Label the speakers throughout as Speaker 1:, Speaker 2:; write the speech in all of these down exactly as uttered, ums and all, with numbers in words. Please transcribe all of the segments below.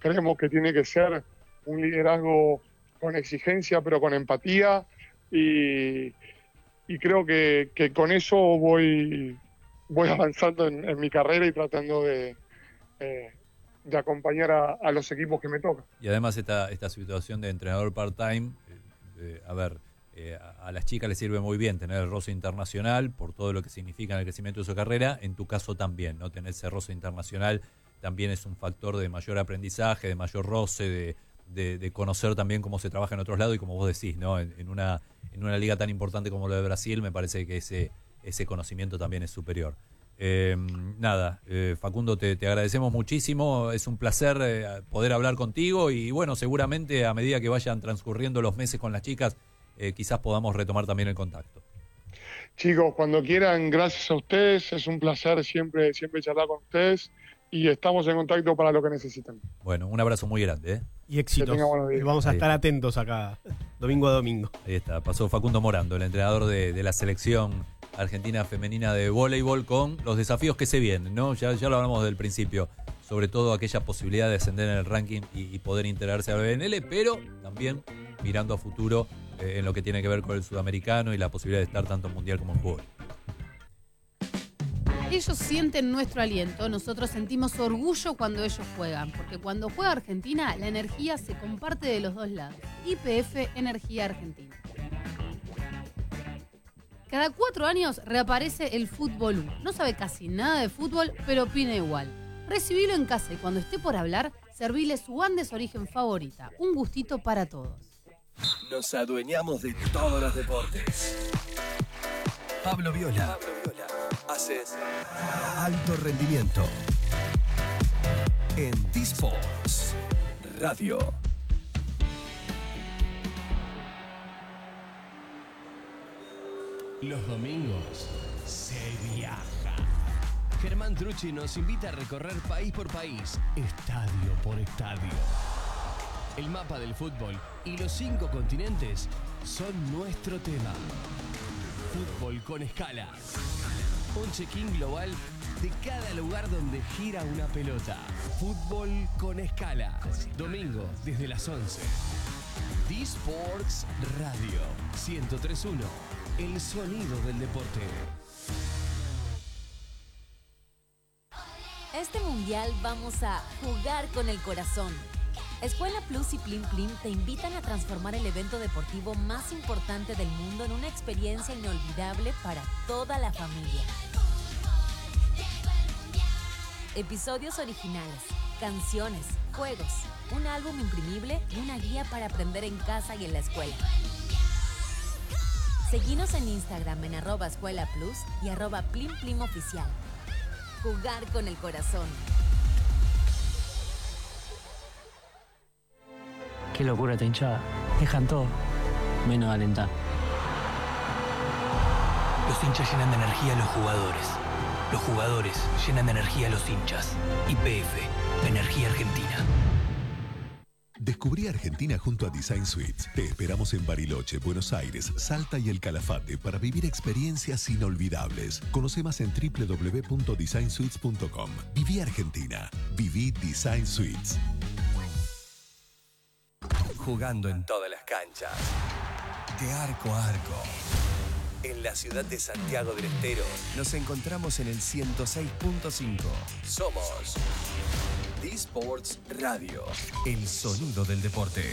Speaker 1: creemos que tiene que ser un liderazgo con exigencia, pero con empatía, y, y creo que, que con eso voy, voy avanzando en, en mi carrera y tratando de, eh, de acompañar a, a los equipos que me tocan.
Speaker 2: Y además esta, esta situación de entrenador part-time, eh, eh, a ver, eh, a, a las chicas les sirve muy bien tener el roce internacional por todo lo que significa en el crecimiento de su carrera. En tu caso también, ¿no? Tener ese roce internacional también es un factor de mayor aprendizaje, de mayor roce, de, de, de conocer también cómo se trabaja en otros lados, y como vos decís, ¿no? En, en una en una liga tan importante como la de Brasil, me parece que ese ese conocimiento también es superior. Eh, nada, eh, Facundo, te, te agradecemos muchísimo, es un placer eh, poder hablar contigo, y bueno, seguramente a medida que vayan transcurriendo los meses con las chicas, eh, quizás podamos retomar también el contacto.
Speaker 1: Chicos, cuando quieran, gracias a ustedes, es un placer siempre, siempre charlar con ustedes, y estamos en contacto para lo que necesiten.
Speaker 2: Bueno, un abrazo muy grande, ¿eh?
Speaker 3: Y éxitos. Y vamos a
Speaker 2: Ahí.
Speaker 3: estar atentos acá, domingo a domingo.
Speaker 2: Ahí está, pasó Facundo Morando, el entrenador de, de la selección argentina femenina de voleibol, con los desafíos que se vienen, ¿no? Ya, ya lo hablamos del principio, sobre todo aquella posibilidad de ascender en el ranking y, y poder integrarse a B N L, pero también mirando a futuro eh, en lo que tiene que ver con el sudamericano y la posibilidad de estar tanto en mundial como en fútbol.
Speaker 4: Ellos sienten nuestro aliento, nosotros sentimos orgullo cuando ellos juegan, porque cuando juega Argentina, la energía se comparte de los dos lados. Y P F Energía Argentina. Cada cuatro años reaparece el Fútbol uno. No sabe casi nada de fútbol, pero opina igual. Recibilo en casa y cuando esté por hablar, servile su Andes Origen favorita. Un gustito para todos.
Speaker 5: Nos adueñamos de todos los deportes. Pablo Viola. Pablo Viola. Haces alto rendimiento en T-Sports Radio.
Speaker 6: Los domingos se viaja. Germán Trucci nos invita a recorrer país por país, estadio por estadio. El mapa del fútbol y los cinco continentes son nuestro tema. Fútbol con escala. Un check-in global de cada lugar donde gira una pelota. Fútbol con escala. Domingo desde las once. T-Sports Radio ciento tres punto uno. El sonido del deporte.
Speaker 7: Este mundial vamos a jugar con el corazón. Escuela Plus y Plim Plim te invitan a transformar el evento deportivo más importante del mundo en una experiencia inolvidable para toda la familia. Episodios originales, canciones, juegos, un álbum imprimible y una guía para aprender en casa y en la escuela. Seguinos en Instagram en arroba Escuela Plus y arroba Plim Plim Oficial. Jugar con el corazón.
Speaker 8: Qué locura esta hinchada. Dejan todo, menos alentar.
Speaker 9: Los hinchas llenan de energía a los jugadores. Los jugadores llenan de energía a los hinchas. Y P F, Energía Argentina.
Speaker 10: Descubrí Argentina junto a Design Suites. Te esperamos en Bariloche, Buenos Aires, Salta y El Calafate para vivir experiencias inolvidables. Conoce más en doble u doble u doble u punto design suites punto com. Viví Argentina. Viví Design Suites.
Speaker 5: Jugando en todas las canchas. De arco a arco. En la ciudad de Santiago del Estero nos encontramos en el ciento seis punto cinco. Somos T-Sports Radio, el sonido del deporte.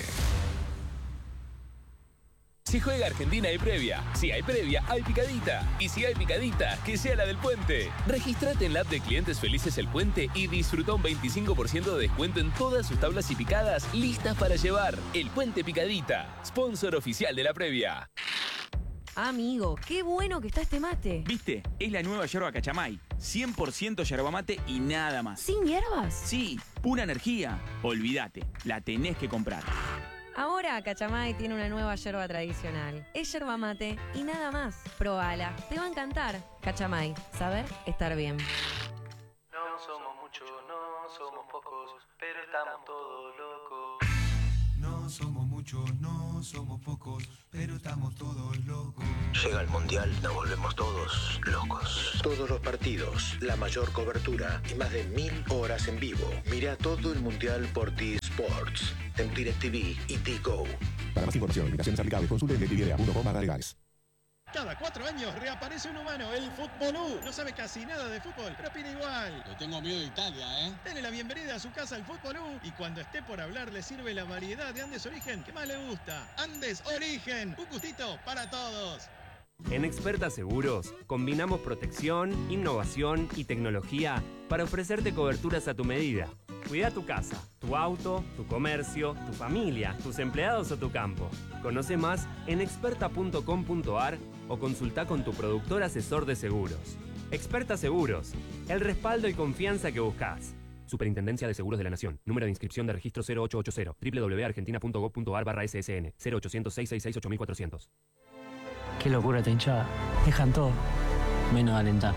Speaker 11: Si juega Argentina hay previa, si hay previa hay picadita, y si hay picadita, que sea la del Puente. Regístrate en la app de Clientes Felices El Puente y disfruta un veinticinco por ciento de descuento en todas sus tablas y picadas listas para llevar. El Puente Picadita, sponsor oficial de la previa.
Speaker 12: Amigo, qué bueno que está este mate.
Speaker 13: ¿Viste? Es la nueva yerba Cachamay. cien por ciento yerba mate y nada más.
Speaker 12: ¿Sin hierbas?
Speaker 13: Sí, pura energía. Olvídate, la tenés que comprar.
Speaker 12: Ahora Cachamay tiene una nueva yerba tradicional. Es yerba mate y nada más. Probala, te va a encantar. Cachamay, saber estar bien.
Speaker 14: No somos muchos, no somos pocos, pero estamos todos locos.
Speaker 15: No somos muchos, no somos pocos, pero estamos todos locos.
Speaker 16: Llega el Mundial, nos volvemos todos locos. Todos los partidos, la mayor cobertura y más de mil horas en vivo. Mira todo el Mundial por T-Sports Sports, en DirecTV y Tigo.
Speaker 10: Para más información, limitaciones aplicables, consulte en directv punto com barra legales.
Speaker 17: Cada cuatro años reaparece un humano, el Fútbol U. No sabe casi nada de fútbol, pero opina igual.
Speaker 18: Le tengo miedo de Italia, ¿eh?
Speaker 17: Dele la bienvenida a su casa al Fútbol U y cuando esté por hablar le sirve la variedad de Andes Origen que más le gusta. Andes Origen, un gustito para todos.
Speaker 19: En Experta Seguros, combinamos protección, innovación y tecnología para ofrecerte coberturas a tu medida. Cuida tu casa, tu auto, tu comercio, tu familia, tus empleados o tu campo. Conoce más en experta punto com punto ar o consulta con tu productor asesor de seguros. Experta Seguros, el respaldo y confianza que buscas. Superintendencia de Seguros de la Nación. Número de inscripción de registro cero ocho ocho cero. doble u doble u doble u punto argentina punto gov punto ar barra S S N. cero ochocientos, seiscientos sesenta y seis, ocho mil cuatrocientos.
Speaker 8: Qué locura esta hinchada. Dejan todo, menos alentar.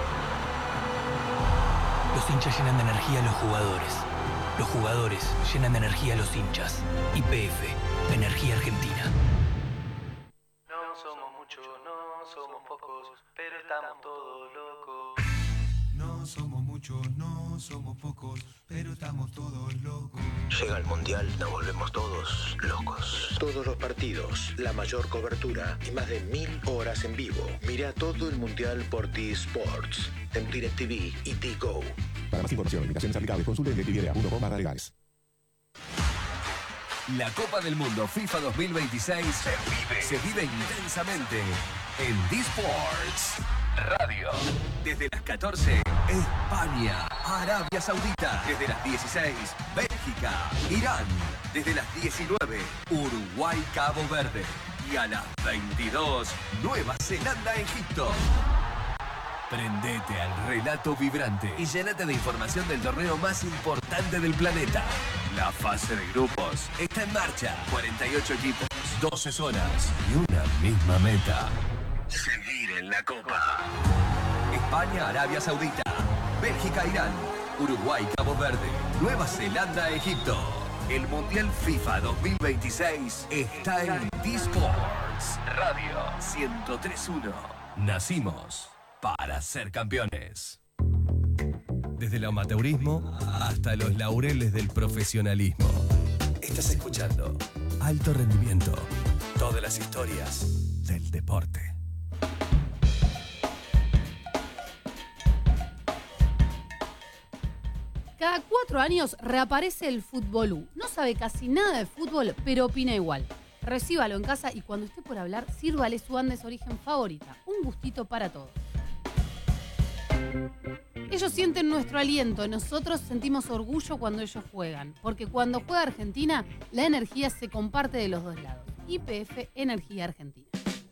Speaker 9: Los hinchas llenan de energía a los jugadores. Los jugadores llenan de energía a los hinchas. Y P F, Energía Argentina.
Speaker 14: No somos muchos, no somos pocos, pero estamos todos locos.
Speaker 15: No somos muchos, no somos pocos, pero estamos todos locos.
Speaker 16: Llega el Mundial, nos volvemos todos locos. Todos los partidos, la mayor cobertura y más de mil horas en vivo. Mira todo el Mundial por T-Sports, en DirecTV y Tigo.
Speaker 10: Para más información, limitaciones aplicables, consulte en directv punto com barra legales.
Speaker 5: La Copa del Mundo FIFA dos mil veintiséis se vive, se vive intensamente en D-Sports Radio. Desde las catorce, España, Arabia Saudita. Desde las dieciséis, Bélgica, Irán. Desde las diecinueve, Uruguay, Cabo Verde. Y a las veintidós, Nueva Zelanda, Egipto. Prendete al relato vibrante y llénate de información del torneo más importante del planeta. La fase de grupos está en marcha. cuarenta y ocho equipos, doce zonas y una misma meta. Seguir en la Copa. España, Arabia Saudita. Bélgica, Irán. Uruguay, Cabo Verde. Nueva Zelanda, Egipto. El Mundial FIFA dos mil veintiséis está en D-Sports Radio ciento tres punto uno. Nacimos para ser campeones. Desde el amateurismo hasta los laureles del profesionalismo. Estás escuchando Alto Rendimiento. Todas las historias del deporte.
Speaker 4: Cada cuatro años reaparece el Fútbol U. No sabe casi nada de fútbol, pero opina igual. Recíbalo en casa y cuando esté por hablar, sírvale su Andes Origen favorita. Un gustito para todos. Ellos sienten nuestro aliento, nosotros sentimos orgullo cuando ellos juegan, porque cuando juega Argentina, la energía se comparte de los dos lados. Y P F, Energía Argentina.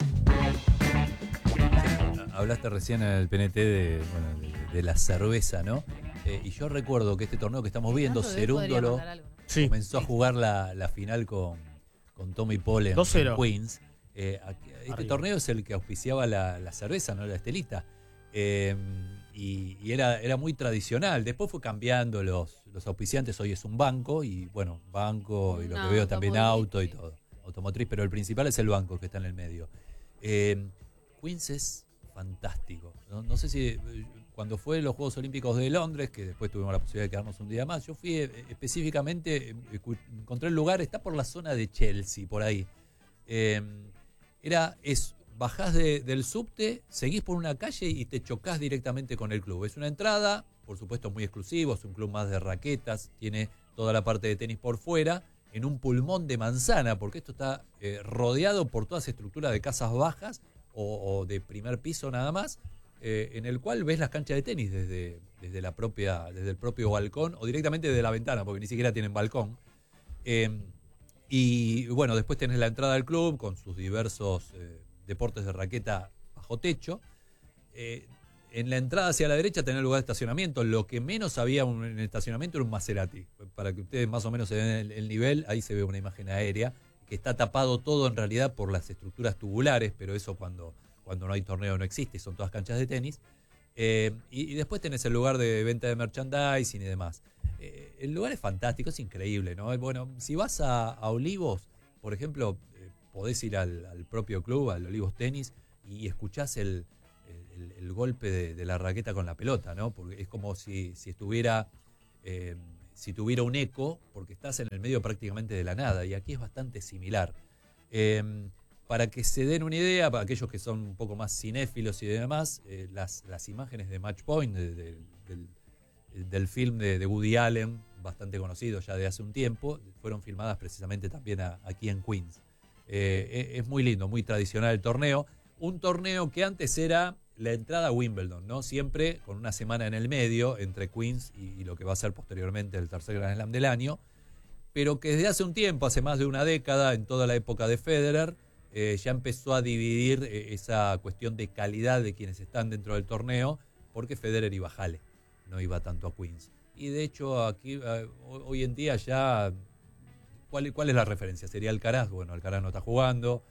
Speaker 2: Hablaste recién en el P N T de, bueno, de, de la cerveza, ¿no? Eh, y yo recuerdo que este torneo que estamos viendo, Cerúndolo, sí, comenzó a jugar la, la final con, con Tommy Paul en, en Queens. Eh, este Arriba. torneo es el que auspiciaba la, la cerveza, ¿no? La Estelita. Eh, y y era, era muy tradicional. Después fue cambiando los, los auspiciantes. Hoy es un banco y, bueno, banco y lo no, que veo también auto y todo. Automotriz, pero el principal es el banco que está en el medio. Eh, Queens es fantástico. No, no sé si cuando fue los Juegos Olímpicos de Londres, que después tuvimos la posibilidad de quedarnos un día más, yo fui eh, específicamente, eh, encontré el lugar, está por la zona de Chelsea, por ahí. Eh, era, es, bajás de, del subte, seguís por una calle y te chocás directamente con el club. Es una entrada, por supuesto muy exclusivo, es un club más de raquetas, tiene toda la parte de tenis por fuera, en un pulmón de manzana, porque esto está eh, rodeado por todas estructuras de casas bajas o, o de primer piso nada más, eh, en el cual ves las canchas de tenis desde, desde, la propia, desde el propio balcón o directamente desde la ventana, porque ni siquiera tienen balcón. Eh, y bueno, después tenés la entrada al club con sus diversos eh, deportes de raqueta bajo techo. Eh, en la entrada hacia la derecha tenés lugar de estacionamiento. Lo que menos había un, en el estacionamiento era un Maserati. Para que ustedes más o menos se den el, el nivel, ahí se ve una imagen aérea, que está tapado todo en realidad por las estructuras tubulares, pero eso cuando, cuando no hay torneo no existe, son todas canchas de tenis. Eh, y, y después tenés el lugar de venta de merchandising y demás. Eh, el lugar es fantástico, es increíble, ¿no? Bueno, si vas a, a Olivos, por ejemplo, eh, podés ir al, al propio club, al Olivos Tenis, y escuchás el, el, el golpe de, de la raqueta con la pelota, ¿no? Porque es como si, si estuviera... Eh, si tuviera un eco, porque estás en el medio prácticamente de la nada, y aquí es bastante similar. Eh, para que se den una idea, para aquellos que son un poco más cinéfilos y demás, eh, las, las imágenes de Match Point, de, de, del, del film de, de Woody Allen, bastante conocido ya de hace un tiempo, fueron filmadas precisamente también a, aquí en Queens. Eh, es muy lindo, muy tradicional el torneo. Un torneo que antes era la entrada a Wimbledon, ¿no? Siempre con una semana en el medio entre Queens y, y lo que va a ser posteriormente el tercer Grand Slam del año, pero que desde hace un tiempo, hace más de una década, en toda la época de Federer, eh, ya empezó a dividir eh, esa cuestión de calidad de quienes están dentro del torneo, porque Federer iba a Halle, no iba tanto a Queens. Y de hecho aquí eh, hoy en día ya, ¿cuál, ¿cuál es la referencia? ¿Sería Alcaraz? Bueno, Alcaraz no está jugando,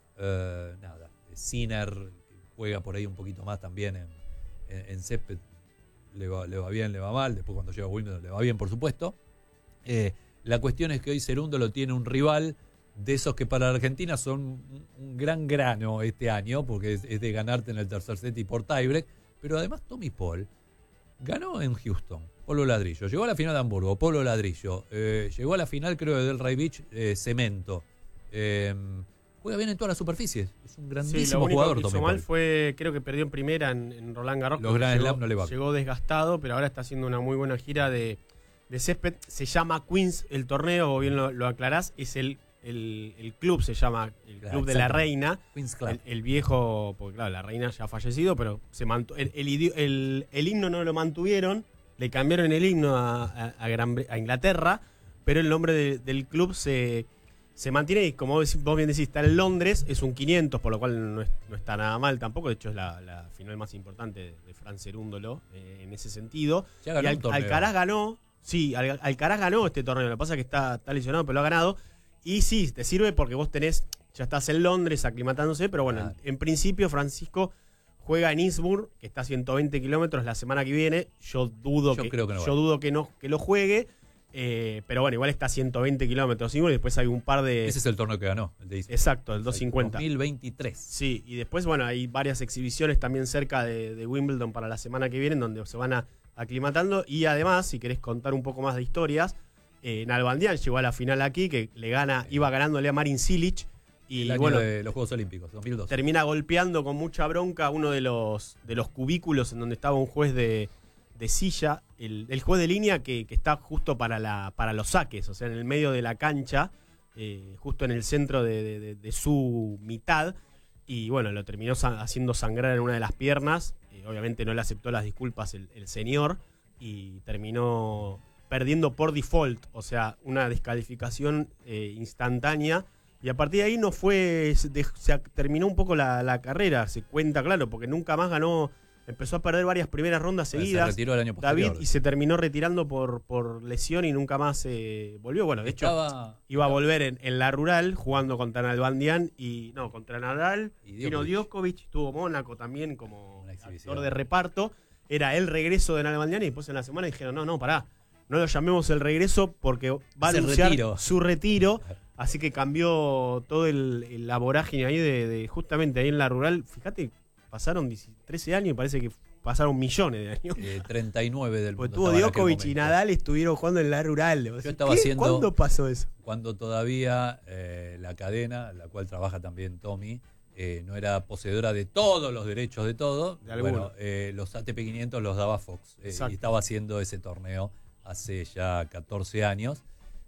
Speaker 2: eh, nada, Sinner juega por ahí un poquito más también en, en, en césped, le va, le va bien, le va mal, después cuando llega a Wimbledon le va bien, por supuesto. Eh, la cuestión es que hoy Cerúndolo tiene un rival de esos que para la Argentina son un, un gran grano este año, porque es, es de ganarte en el tercer set y por tiebreak, pero además Tommy Paul ganó en Houston, Polo Ladrillo, llegó a la final de Hamburgo, Polo Ladrillo, eh, llegó a la final creo de Delray Beach, eh, Cemento, eh, juega bien en todas las superficies. Es un grandísimo
Speaker 3: sí, lo único
Speaker 2: jugador.
Speaker 3: Que hizo mal fue, creo que perdió en primera en, en Roland Garros.
Speaker 2: Los Grand Slam no le va.
Speaker 3: Llegó desgastado, pero ahora está haciendo una muy buena gira de, de césped. Se llama Queens el torneo, o bien lo, lo aclarás. Es el, el, el club, se llama el
Speaker 2: claro,
Speaker 3: Club de la Reina.
Speaker 2: Queens Club.
Speaker 3: El, el viejo, porque claro, la reina ya ha fallecido, pero se mantu el, el, el, el himno no lo mantuvieron. Le cambiaron el himno a, a, a, Gran, a Inglaterra, pero el nombre de, del club se... Se mantiene y como vos bien decís, está en Londres, es un quinientos, por lo cual no, es, no está nada mal tampoco. De hecho, es la, la final más importante de, de Fran Cerúndolo eh, en ese sentido.
Speaker 2: Ya ganó
Speaker 3: y Al,
Speaker 2: un torneo.
Speaker 3: Alcaraz ganó, sí, Al, Alcaraz ganó este torneo. Lo que pasa es que está, está lesionado, pero lo ha ganado. Y sí, te sirve porque vos tenés, ya estás en Londres aclimatándose, pero bueno, claro. en, en principio Francisco juega en Innsbruck, que está a ciento veinte kilómetros la semana que viene. Yo dudo,
Speaker 2: yo
Speaker 3: que,
Speaker 2: creo que no
Speaker 3: yo dudo que, no, que lo juegue. Eh, pero bueno, igual está a ciento veinte kilómetros y después hay un par de...
Speaker 2: Ese es el torneo que ganó, el de Innsbruck.
Speaker 3: Exacto, el doscientos cincuenta.
Speaker 2: dos mil veintitrés.
Speaker 3: Sí, y después, bueno, hay varias exhibiciones también cerca de, de Wimbledon para la semana que viene, donde se van a, aclimatando. Y además, si querés contar un poco más de historias, eh, Nalbandian llegó a la final aquí, que le gana, iba ganándole a Marin Cilic. Y
Speaker 2: el año
Speaker 3: bueno,
Speaker 2: de los Juegos Olímpicos, dos mil dos.
Speaker 3: Termina golpeando con mucha bronca uno de los, de los cubículos en donde estaba un juez de... de silla, el, el juez de línea que, que está justo para, la, para los saques, o sea, en el medio de la cancha, eh, justo en el centro de, de, de, de su mitad, y bueno, lo terminó sa haciendo sangrar en una de las piernas, eh, obviamente no le aceptó las disculpas el, el señor, y terminó perdiendo por default, o sea, una descalificación eh, instantánea, y a partir de ahí no fue, se, de, se terminó un poco la, la carrera, se cuenta claro, porque nunca más ganó. Empezó a perder varias primeras rondas seguidas.
Speaker 2: Se retiró el año posterior.
Speaker 3: David y se terminó retirando por, por lesión y nunca más eh, volvió. Bueno, de
Speaker 2: Estaba,
Speaker 3: hecho, iba a volver en, en la rural jugando contra Nalbandian y no, contra Nadal.
Speaker 2: Y
Speaker 3: vino Djokovic, tuvo Mónaco también como actor de reparto. Era el regreso de Nalbandian y después en la semana dijeron, no, no, pará, no lo llamemos el regreso porque va a
Speaker 2: Se
Speaker 3: anunciar
Speaker 2: retiro.
Speaker 3: su retiro. Así que cambió todo el, el la vorágine ahí de, de justamente ahí en la rural. Fíjate, pasaron trece años y parece que pasaron millones de años.
Speaker 2: Eh, treinta y nueve del
Speaker 3: pues
Speaker 2: mundo.
Speaker 3: tuvo Djokovic y Nadal estuvieron jugando en la rural.
Speaker 2: Yo
Speaker 3: ¿Qué?
Speaker 2: estaba haciendo,
Speaker 3: ¿Cuándo pasó eso?
Speaker 2: Cuando todavía eh, la cadena, la cual trabaja también Tommy, eh, no era poseedora de todos los derechos de todo.
Speaker 3: De
Speaker 2: bueno, eh, los A T P quinientos los daba Fox. Eh, y estaba haciendo ese torneo hace ya catorce años.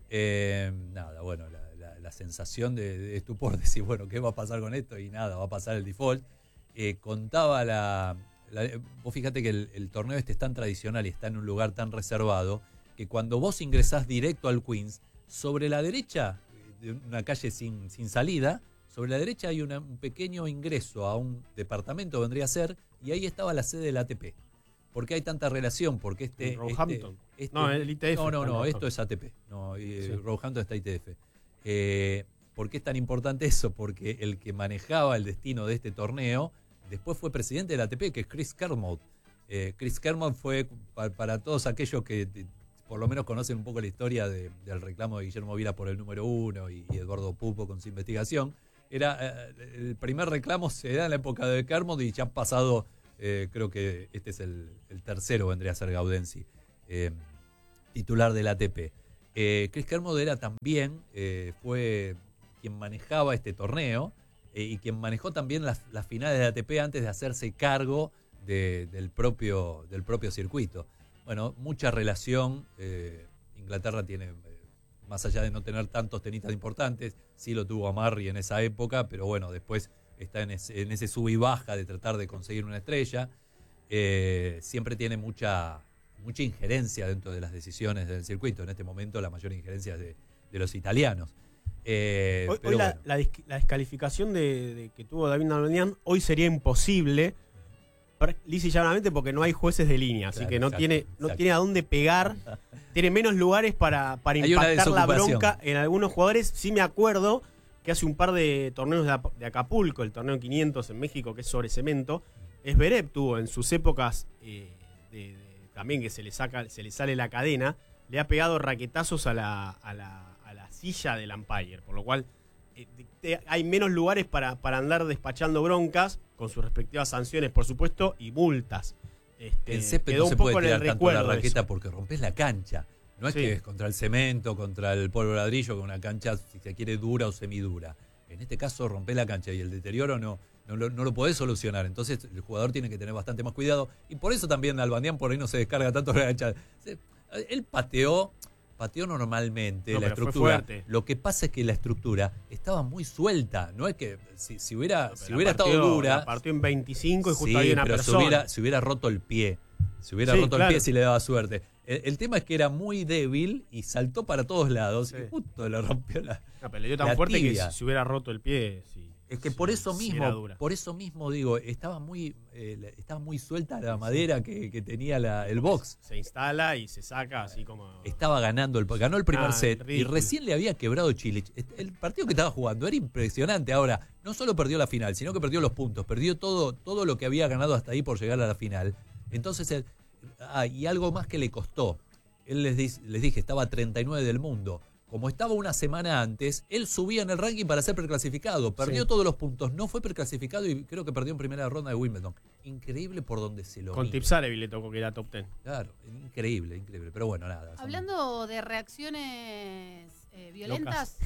Speaker 2: Eh, nada, bueno, la, la, la sensación de, de estupor, de decir, bueno, ¿qué va a pasar con esto? Y nada, va a pasar el default. Eh, contaba la, la... Vos fíjate que el, el torneo este es tan tradicional y está en un lugar tan reservado que cuando vos ingresás directo al Queens, sobre la derecha, de una calle sin, sin salida, sobre la derecha hay una, un pequeño ingreso a un departamento, vendría a ser, y ahí estaba la sede del A T P. ¿Por qué hay tanta relación? Porque este...
Speaker 3: Roehampton.
Speaker 2: Este, este,
Speaker 3: no, el I T F.
Speaker 2: No, no, no, esto es A T P. No, y, sí. Roehampton está I T F. Eh, ¿Por qué es tan importante eso? Porque el que manejaba el destino de este torneo después fue presidente del A T P, que es Chris Kermode. Eh, Chris Kermode fue, para, para todos aquellos que de, por lo menos conocen un poco la historia de, del reclamo de Guillermo Vila por el número uno y, y Eduardo Pupo con su investigación, era eh, el primer reclamo se da en la época de Kermode y ya han pasado, eh, creo que este es el, el tercero, vendría a ser Gaudenzi. Eh, titular del A T P. Eh, Chris Kermode era también, eh, fue quien manejaba este torneo eh, y quien manejó también las, las finales del A T P antes de hacerse cargo de, del, propio, del propio circuito. Bueno, mucha relación. Eh, Inglaterra tiene, eh, más allá de no tener tantos tenistas importantes, sí lo tuvo a Murray en esa época, pero bueno, después está en ese, en ese sub y baja de tratar de conseguir una estrella. Eh, siempre tiene mucha, mucha injerencia dentro de las decisiones del circuito. En este momento la mayor injerencia es de, de los italianos. Eh,
Speaker 3: hoy
Speaker 2: pero
Speaker 3: hoy la,
Speaker 2: bueno.
Speaker 3: la, dis- la descalificación de, de que tuvo David Nalbandian hoy sería imposible, lisa y llanamente porque no hay jueces de línea, así
Speaker 2: Claro,
Speaker 3: que no
Speaker 2: exacto,
Speaker 3: tiene no
Speaker 2: exacto.
Speaker 3: tiene a dónde pegar, tiene menos lugares para, para
Speaker 2: Hay una
Speaker 3: impactar la
Speaker 2: desocupación.
Speaker 3: bronca en algunos jugadores. Sí me acuerdo que hace un par de torneos de, Ap- de Acapulco, el torneo quinientos en México, que es sobre cemento, Zverev tuvo en sus épocas eh, de, de- también que se le saca se le sale la cadena, le ha pegado raquetazos a la, a la, a la silla del umpire, por lo cual eh, te- hay menos lugares para, para andar despachando broncas, con sus respectivas sanciones, por supuesto, y multas. Este,
Speaker 2: El césped
Speaker 3: quedó
Speaker 2: no se
Speaker 3: un poco
Speaker 2: puede
Speaker 3: en el
Speaker 2: tirar tanto la
Speaker 3: recuerdo de
Speaker 2: raqueta
Speaker 3: eso.
Speaker 2: porque rompes la cancha. No es
Speaker 3: Sí.
Speaker 2: que es contra el cemento, contra el polvo de ladrillo, con una cancha, si se quiere, dura o semidura. En este caso rompés la cancha y el deterioro no, no, lo, no lo podés solucionar. Entonces el jugador tiene que tener bastante más cuidado. Y por eso también Nalbandian por ahí no se descarga tanto la cancha. Se- Él pateó, pateó normalmente
Speaker 3: No,
Speaker 2: la
Speaker 3: pero fue
Speaker 2: estructura.
Speaker 3: fuerte.
Speaker 2: Lo que pasa es que la estructura estaba muy suelta. No es que si, si hubiera, si
Speaker 3: La
Speaker 2: hubiera
Speaker 3: partió-
Speaker 2: estado dura.
Speaker 3: la partió en veinticinco y justo
Speaker 2: Sí,
Speaker 3: había una
Speaker 2: pero
Speaker 3: persona.
Speaker 2: Se hubiera, se hubiera roto el pie. Se hubiera
Speaker 3: Sí,
Speaker 2: roto
Speaker 3: claro.
Speaker 2: el pie si le daba suerte. El, el tema es que era muy débil y saltó para todos lados. Y justo le rompió la.
Speaker 3: No, pero le dio tan
Speaker 2: la
Speaker 3: fuerte
Speaker 2: tibia.
Speaker 3: que si se hubiera roto el pie. Sí,
Speaker 2: Es que
Speaker 3: sí,
Speaker 2: por eso
Speaker 3: sí
Speaker 2: mismo,
Speaker 3: era dura.
Speaker 2: por eso mismo digo, estaba muy, eh, la- estaba muy suelta la madera que, que tenía la, el box.
Speaker 3: Se instala y se saca así como.
Speaker 2: Estaba ganando, el, ganó el primer
Speaker 3: Ah,
Speaker 2: set y
Speaker 3: ridículo.
Speaker 2: recién le había quebrado Chilich. El partido que estaba jugando era impresionante. Ahora, no solo perdió la final, sino que perdió los puntos, perdió todo, todo lo que había ganado hasta ahí por llegar a la final. Entonces, el- ah, y algo más que le costó. Él les, dis- les dije, estaba treinta y nueve del mundo. Como estaba una semana antes, él subía en el ranking para ser preclasificado. Perdió
Speaker 3: Sí.
Speaker 2: todos los puntos, no fue preclasificado y creo que perdió en primera ronda de Wimbledon. Increíble por donde se lo
Speaker 3: Con
Speaker 2: mire.
Speaker 3: Tipsarevic le tocó que era top diez.
Speaker 2: Claro, increíble, increíble. Pero bueno, nada. son-
Speaker 4: Hablando de reacciones eh, violentas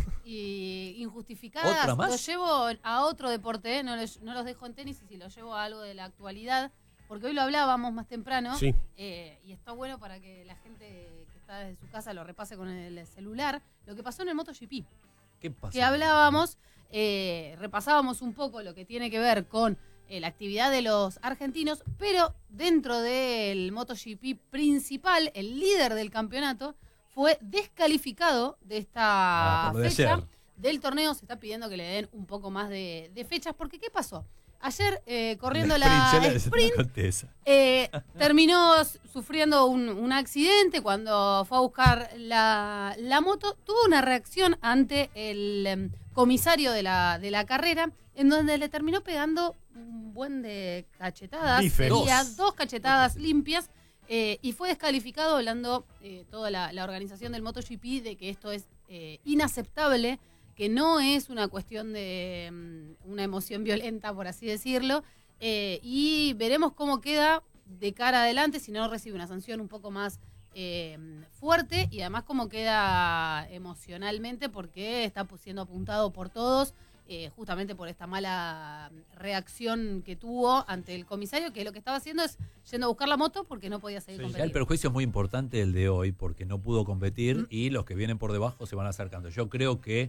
Speaker 4: y injustificadas,
Speaker 2: ¿Otra más?
Speaker 4: lo llevo a otro deporte, ¿eh? no, los, no los dejo en tenis y si lo llevo a algo de la actualidad, porque hoy lo hablábamos más temprano
Speaker 3: Sí.
Speaker 4: eh, y está bueno para que la gente que está desde su casa lo repase con el celular, lo que pasó en el MotoGP.
Speaker 2: ¿Qué pasó?
Speaker 4: Que hablábamos, eh, repasábamos un poco lo que tiene que ver con eh, la actividad de los argentinos, pero dentro del MotoGP principal, el líder del campeonato fue descalificado de esta
Speaker 2: Ah, por lo de
Speaker 4: fecha
Speaker 2: ayer.
Speaker 4: del torneo. Se está pidiendo que le den un poco más de, de fechas, porque ¿qué pasó? Ayer, eh, corriendo la,
Speaker 2: sprint,
Speaker 4: sprint,
Speaker 2: conté esa.
Speaker 4: eh, terminó s- sufriendo un, un accidente cuando fue a buscar la, la moto. Tuvo una reacción ante el em, comisario de la, de la carrera, en donde le terminó pegando un buen de cachetadas.
Speaker 3: Bifes.
Speaker 4: Sería
Speaker 3: Dos.
Speaker 4: dos cachetadas limpias. eh, y fue descalificado, hablando eh, toda la, la organización del MotoGP de que esto es eh, inaceptable, que no es una cuestión de mm, una emoción violenta, por así decirlo, eh, y veremos cómo queda de cara adelante si no recibe una sanción un poco más eh, fuerte, y además cómo queda emocionalmente, porque está pues, siendo apuntado por todos, eh, justamente por esta mala reacción que tuvo ante el comisario, que lo que estaba haciendo es yendo a buscar la moto porque no podía seguir
Speaker 2: Ya el
Speaker 4: compitiendo.
Speaker 2: perjuicio es muy importante el de hoy porque no pudo competir y los que vienen por debajo se van acercando. Yo creo que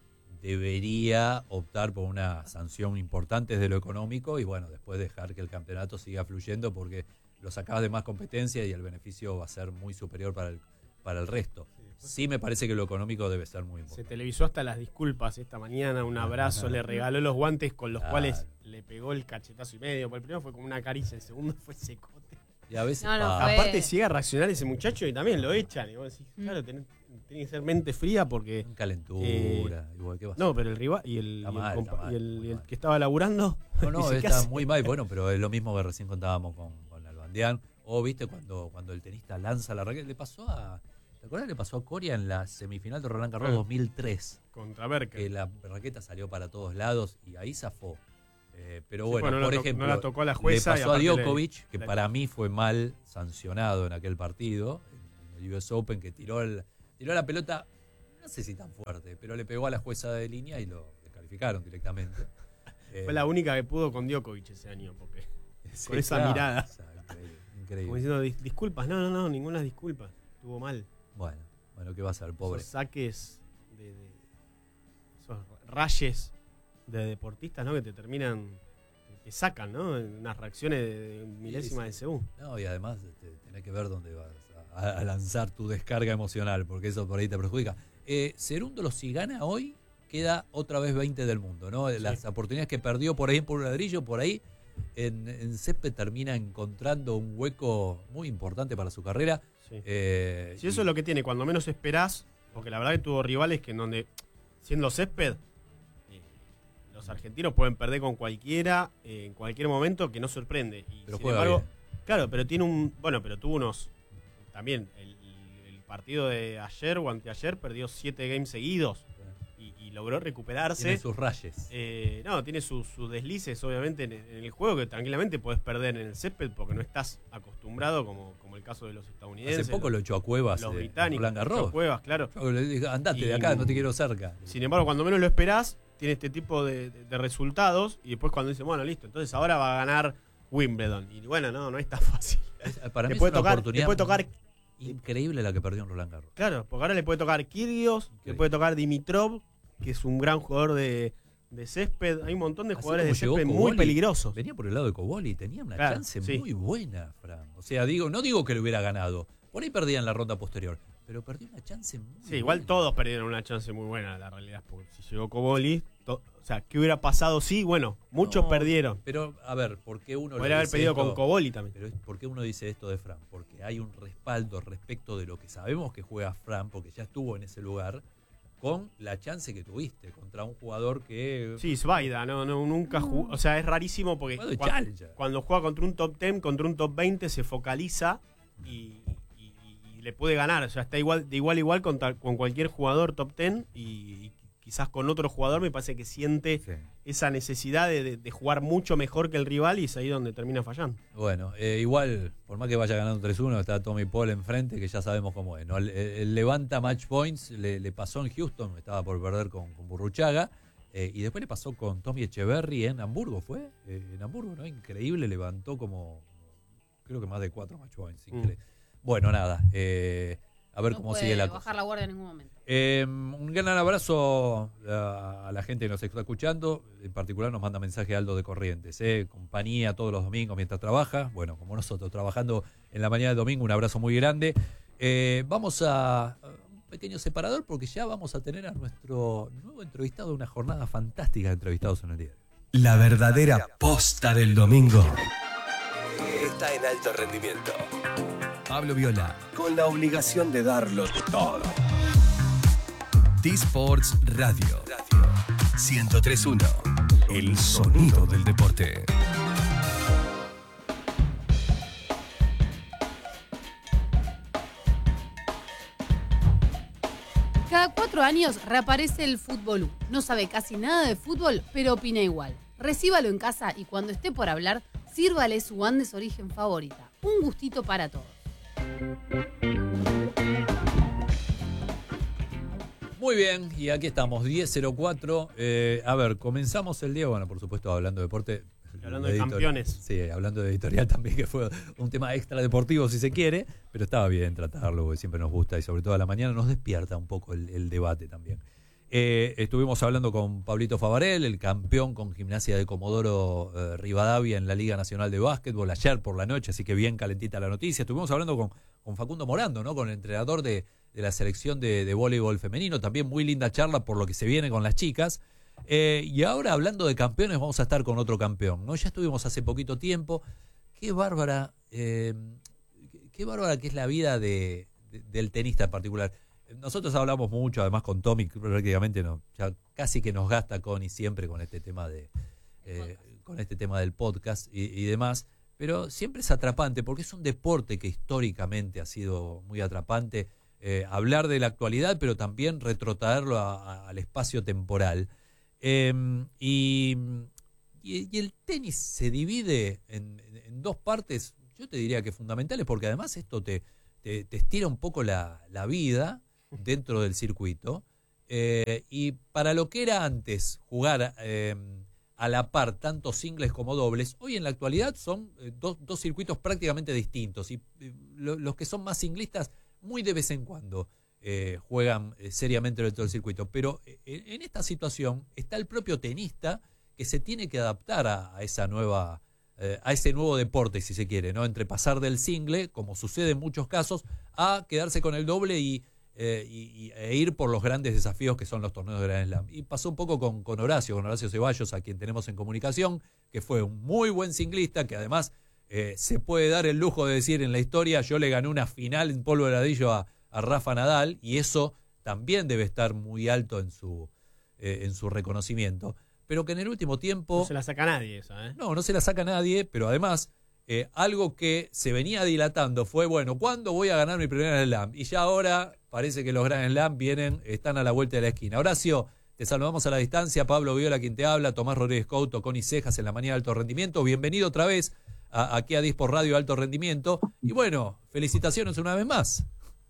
Speaker 2: debería optar por una sanción importante desde lo económico y bueno, después dejar que el campeonato siga fluyendo porque lo sacás de más competencia y el beneficio va a ser muy superior para el, para el resto. Sí me parece que lo económico debe ser muy importante.
Speaker 3: Se televisó hasta las disculpas esta mañana, un abrazo, le regaló los guantes con los
Speaker 2: Claro.
Speaker 3: cuales le pegó el cachetazo y medio. Por el primero fue como una caricia, el segundo fue secote.
Speaker 2: Y a veces
Speaker 4: No, no,
Speaker 2: pasa.
Speaker 4: fue-
Speaker 3: Aparte llega a reaccionar ese muchacho y también lo echan. Y vos decís, claro, tenés- tiene que ser mente fría porque...
Speaker 2: calentura,
Speaker 3: eh,
Speaker 2: igual que va a
Speaker 3: No,
Speaker 2: ser.
Speaker 3: pero el rival y el,
Speaker 2: Está
Speaker 3: y el
Speaker 2: mal,
Speaker 3: compa-
Speaker 2: está mal,
Speaker 3: y el-
Speaker 2: muy
Speaker 3: y el
Speaker 2: mal.
Speaker 3: que estaba laburando...
Speaker 2: No, no,
Speaker 3: dice, ¿qué
Speaker 2: está
Speaker 3: hace?
Speaker 2: muy mal. Bueno, pero es lo mismo que recién contábamos con, con Nalbandian. O viste cuando, cuando el tenista lanza la raqueta. Le pasó a. ¿Te acuerdas? Le pasó a Coria en la semifinal de Roland Garros
Speaker 3: Ah.
Speaker 2: dos mil tres.
Speaker 3: Contra Berker.
Speaker 2: Que la raqueta salió para todos lados y ahí zafó. Eh, pero
Speaker 3: Sí,
Speaker 2: bueno,
Speaker 3: bueno, no
Speaker 2: por
Speaker 3: la to-
Speaker 2: ejemplo,
Speaker 3: no la tocó a la jueza
Speaker 2: le
Speaker 3: y
Speaker 2: pasó a
Speaker 3: aparte le-
Speaker 2: Djokovic, que
Speaker 3: le-
Speaker 2: para mí fue mal sancionado en aquel partido. el U S Open, que tiró, el, tiró la pelota, no sé si tan fuerte, pero le pegó a la jueza de línea y lo descalificaron directamente.
Speaker 3: Fue la única que pudo con Djokovic ese año, porque
Speaker 2: Sí,
Speaker 3: con esa
Speaker 2: claro,
Speaker 3: mirada.
Speaker 2: o sea, increíble, increíble.
Speaker 3: Como diciendo, "Dis- disculpas, no, no, no, ninguna disculpa. Estuvo mal.
Speaker 2: Bueno, bueno, ¿qué va a hacer, pobre?
Speaker 3: Esos saques de, de esos rayes de deportistas, ¿no? Que te terminan, que sacan, ¿no? Unas reacciones de milésimas de segundo.
Speaker 2: No, y además este, tenés que ver dónde vas a, a lanzar tu descarga emocional, porque eso por ahí te perjudica. Eh, Cerúndolo, si gana hoy, queda otra vez veinte del mundo, ¿no? Las
Speaker 3: Sí.
Speaker 2: oportunidades que perdió por ahí en Puro Ladrillo, por ahí en, en césped termina encontrando un hueco muy importante para su carrera.
Speaker 3: Sí.
Speaker 2: Eh,
Speaker 3: Si eso es lo que tiene, cuando menos esperás, porque la verdad que tuvo rivales que en donde, siendo césped, eh, los argentinos pueden perder con cualquiera, eh, en cualquier momento, que no sorprende. Y
Speaker 2: Pero
Speaker 3: sin
Speaker 2: juega
Speaker 3: embargo,
Speaker 2: bien.
Speaker 3: claro, pero tiene un, bueno, pero tuvo unos, también, el, el partido de ayer o anteayer perdió siete games seguidos y, y logró recuperarse.
Speaker 2: Tiene sus rayes.
Speaker 3: Eh, no, tiene sus, sus deslices, obviamente, en, en el juego, que tranquilamente puedes perder en el césped porque no estás acostumbrado, como, como el caso de los estadounidenses.
Speaker 2: Hace poco
Speaker 3: los,
Speaker 2: lo echó a Cuevas,
Speaker 3: los
Speaker 2: eh,
Speaker 3: británicos,
Speaker 2: Roland
Speaker 3: lo echó
Speaker 2: Garros.
Speaker 3: a Cuevas, claro.
Speaker 2: Yo le dije, andate de
Speaker 3: Y-
Speaker 2: acá, no te quiero cerca.
Speaker 3: Sin embargo, cuando menos lo esperás, tiene este tipo de, de- de resultados y después cuando dice, bueno, listo, entonces ahora va a ganar Wimbledon. Y bueno, no, no es tan fácil.
Speaker 2: Para
Speaker 3: Te
Speaker 2: mí
Speaker 3: puede
Speaker 2: es una
Speaker 3: tocar,
Speaker 2: oportunidad
Speaker 3: te puede tocar,
Speaker 2: increíble la que perdió en Roland Garros.
Speaker 3: claro, porque ahora le puede tocar Kyrgios, le puede tocar Dimitrov, que es un gran jugador de, de césped. Hay un montón de
Speaker 2: Así
Speaker 3: jugadores de
Speaker 2: como llegó
Speaker 3: césped muy
Speaker 2: Coboli,
Speaker 3: peligrosos.
Speaker 2: Venía por el lado de Coboli y tenía una
Speaker 3: Claro,
Speaker 2: chance
Speaker 3: sí.
Speaker 2: muy buena, Fran. O sea, digo, no digo que lo hubiera ganado. Por ahí perdía en la ronda posterior. Pero perdió una chance muy
Speaker 3: Sí, igual
Speaker 2: buena.
Speaker 3: todos perdieron una chance muy buena, la realidad. Porque si llegó Coboli, to- o sea, ¿qué hubiera pasado? Sí, bueno, muchos
Speaker 2: No,
Speaker 3: perdieron.
Speaker 2: Pero, a ver, ¿por qué uno
Speaker 3: Podría
Speaker 2: le
Speaker 3: haber
Speaker 2: dice
Speaker 3: perdido
Speaker 2: esto?
Speaker 3: con Coboli también.
Speaker 2: Pero es- ¿por qué uno dice esto de Fran? Porque hay un respaldo respecto de lo que sabemos que juega Fran, porque ya estuvo en ese lugar, con la chance que tuviste contra un jugador que...
Speaker 3: Sí, Svaida, no, no, nunca jugó. O sea, es rarísimo porque
Speaker 2: Juego de
Speaker 3: cua-
Speaker 2: Challenger.
Speaker 3: cuando juega contra un top diez, contra un top veinte, se focaliza y, y- y le puede ganar. O sea, está igual, de igual a igual contra- con cualquier jugador top diez y, y quizás con otro jugador me parece que siente esa necesidad de, de- de jugar mucho mejor que el rival y es ahí donde termina fallando.
Speaker 2: Bueno, eh, igual, por más que vaya ganando tres uno, está Tommy Paul enfrente, que ya sabemos cómo es, ¿no? El, el levanta match points, le, le pasó en Houston, estaba por perder con, con Burruchaga, eh, y después le pasó con Tommy Echeverry en Hamburgo, ¿fue? Eh, en Hamburgo, ¿no? Increíble, levantó como, creo que más de cuatro match points. increíble. Bueno, nada, eh, a ver
Speaker 4: No
Speaker 2: cómo
Speaker 4: puede
Speaker 2: sigue la
Speaker 4: bajar
Speaker 2: cosa.
Speaker 4: la guardia en ningún momento.
Speaker 2: Eh, un gran abrazo a, a la gente que nos está escuchando. En particular nos manda mensaje Aldo de Corrientes, eh, compañía todos los domingos mientras trabaja. Bueno, como nosotros trabajando en la mañana del domingo, un abrazo muy grande. Eh, vamos a, a un pequeño separador porque ya vamos a tener a nuestro nuevo entrevistado, una jornada fantástica de entrevistados en el día.
Speaker 5: La verdadera posta del domingo está en alto rendimiento. Pablo Viola, con la obligación de darlo todo. T-Sports Radio. ciento tres punto uno. El sonido del deporte.
Speaker 4: Cada cuatro años reaparece el Fútbol U. No sabe casi nada de fútbol, pero opina igual. Recíbalo en casa y cuando esté por hablar, sírvale su Andes Origen favorita. Un gustito para todos.
Speaker 2: Muy bien, y aquí estamos, diez cero cuatro. Eh, a ver, comenzamos el día, bueno, por supuesto, hablando de deporte.
Speaker 3: Hablando de
Speaker 2: editorial.
Speaker 3: campeones.
Speaker 2: Sí, hablando de editorial también, que fue un tema extra deportivo, si se quiere, pero estaba bien tratarlo, porque siempre nos gusta y sobre todo a la mañana nos despierta un poco el, el debate también. Eh, estuvimos hablando con Pablito Favarel, el campeón con Gimnasia de Comodoro eh, Rivadavia en la Liga Nacional de Básquetbol, ayer por la noche, así que bien calentita la noticia. Estuvimos hablando con, con Facundo Morando, ¿no? Con el entrenador de, de la selección de, de voleibol femenino, también muy linda charla por lo que se viene con las chicas. Eh, y ahora hablando de campeones, vamos a estar con otro campeón, ¿no? Ya estuvimos hace poquito tiempo. Qué bárbara, eh, qué bárbara que es la vida de, de- del tenista en particular. Nosotros hablamos mucho, además con Tommy, prácticamente no, ya casi que nos gasta Connie siempre con este tema de eh, con este tema del podcast y, y demás, pero siempre es atrapante porque es un deporte que históricamente ha sido muy atrapante. Eh, hablar de la actualidad, pero también retrotraerlo a- a- al espacio temporal. Eh, y, y- y el tenis se divide en, en dos partes, yo te diría que fundamentales, porque además esto te, te, te estira un poco la, la vida dentro del circuito. Eh, y para lo que era antes jugar eh, a la par tanto singles como dobles, hoy en la actualidad son eh, dos, dos circuitos prácticamente distintos y eh, lo, los que son más singlistas muy de vez en cuando eh, juegan eh, seriamente dentro del circuito, pero eh, en esta situación está el propio tenista que se tiene que adaptar a, a esa nueva eh, a ese nuevo deporte, si se quiere, ¿no? Entre pasar del single, como sucede en muchos casos, a quedarse con el doble y Eh, y, e ir por los grandes desafíos que son los torneos de Grand Slam. Y pasó un poco con, con Horacio, con Horacio Ceballos, a quien tenemos en comunicación, que fue un muy buen singlista, que además eh, se puede dar el lujo de decir en la historia, yo le gané una final en polvo de ladrillo a, a Rafa Nadal, y eso también debe estar muy alto en su, eh, en su reconocimiento. Pero que en el último tiempo...
Speaker 3: No se la saca nadie esa, ¿eh?
Speaker 2: No, no se la saca nadie, pero además... Eh, algo que se venía dilatando fue, bueno, ¿cuándo voy a ganar mi primer Grand Slam? Y ya ahora parece que los Grand Slam vienen, están a la vuelta de la esquina. Horacio, te saludamos a la distancia. Pablo Viola quien te habla, Tomás Rodríguez Couto, Connie Cejas en la mañana de Alto Rendimiento. Bienvenido otra vez a, aquí a Dispor Radio Alto Rendimiento. Y bueno, felicitaciones una vez más.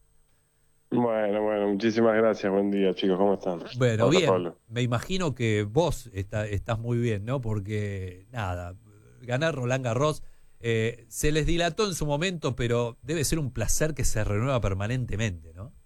Speaker 18: Bueno, bueno, muchísimas gracias. Buen día, chicos. ¿Cómo están?
Speaker 2: Bueno,
Speaker 18: Hola,
Speaker 2: bien.
Speaker 18: Pablo.
Speaker 2: Me imagino que vos está, estás muy bien, ¿no? Porque, nada, ganar Roland Garros... Eh, se les dilató en su momento, pero debe ser un placer que se renueva permanentemente, ¿no?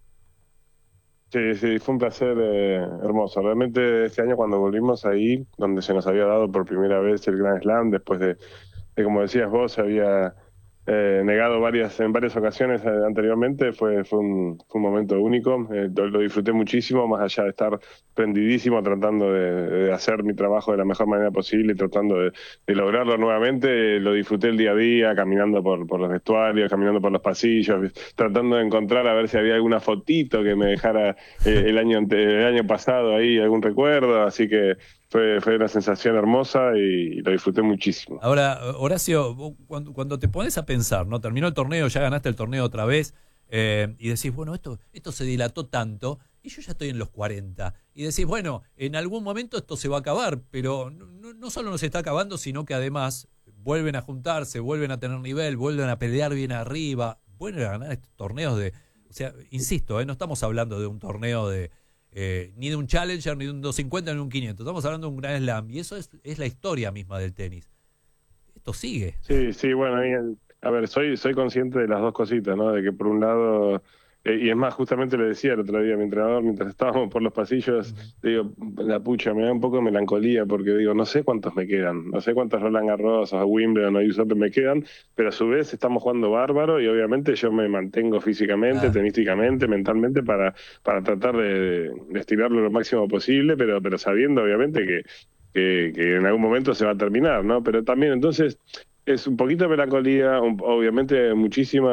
Speaker 18: Sí, sí, fue un placer eh, hermoso. Realmente este año cuando volvimos ahí, donde se nos había dado por primera vez el Grand Slam, después de, de como decías vos, se había eh, negado varias en varias ocasiones eh, anteriormente, fue fue un, fue un momento único. Eh, lo, lo disfruté muchísimo, más allá de estar prendidísimo tratando de, de hacer mi trabajo de la mejor manera posible y tratando de, de lograrlo nuevamente. Eh, lo disfruté el día a día, caminando por, por los vestuarios, caminando por los pasillos, tratando de encontrar a ver si había alguna fotito que me dejara eh, el año el año pasado ahí, algún recuerdo, así que Fue, fue una sensación hermosa y lo disfruté muchísimo.
Speaker 2: Ahora, Horacio, cuando, cuando te pones a pensar, ¿no? Terminó el torneo, ya ganaste el torneo otra vez, eh, y decís, bueno, esto, esto se dilató tanto, y yo ya estoy en los cuarenta. Y decís, bueno, en algún momento esto se va a acabar, pero no, no solo no se está acabando, sino que además vuelven a juntarse, vuelven a tener nivel, vuelven a pelear bien arriba, vuelven a ganar estos torneos de... O sea, insisto, ¿eh? No estamos hablando de un torneo de... Eh, ni de un Challenger, ni de un doscientos cincuenta, ni de un quinientos. Estamos hablando de un Grand Slam. Y eso es, es la historia misma del tenis. Esto sigue.
Speaker 18: Sí, sí, bueno, a ver, soy soy consciente de las dos cositas, ¿no? De que por un lado, eh, y es más, justamente le decía el otro día a mi entrenador, mientras estábamos por los pasillos, uh-huh. digo, la pucha, me da un poco de melancolía, porque digo, no sé cuántos me quedan, no sé cuántos Roland Garros, o Wimbledon, o U S Open me quedan, pero a su vez estamos jugando bárbaro, y obviamente yo me mantengo físicamente, ah. tenísticamente, mentalmente, para, para tratar de, de estirarlo lo máximo posible, pero, pero sabiendo, obviamente, que, que, que en algún momento se va a terminar, ¿no? Pero también, entonces... Es un poquito de melancolía, un, obviamente muchísima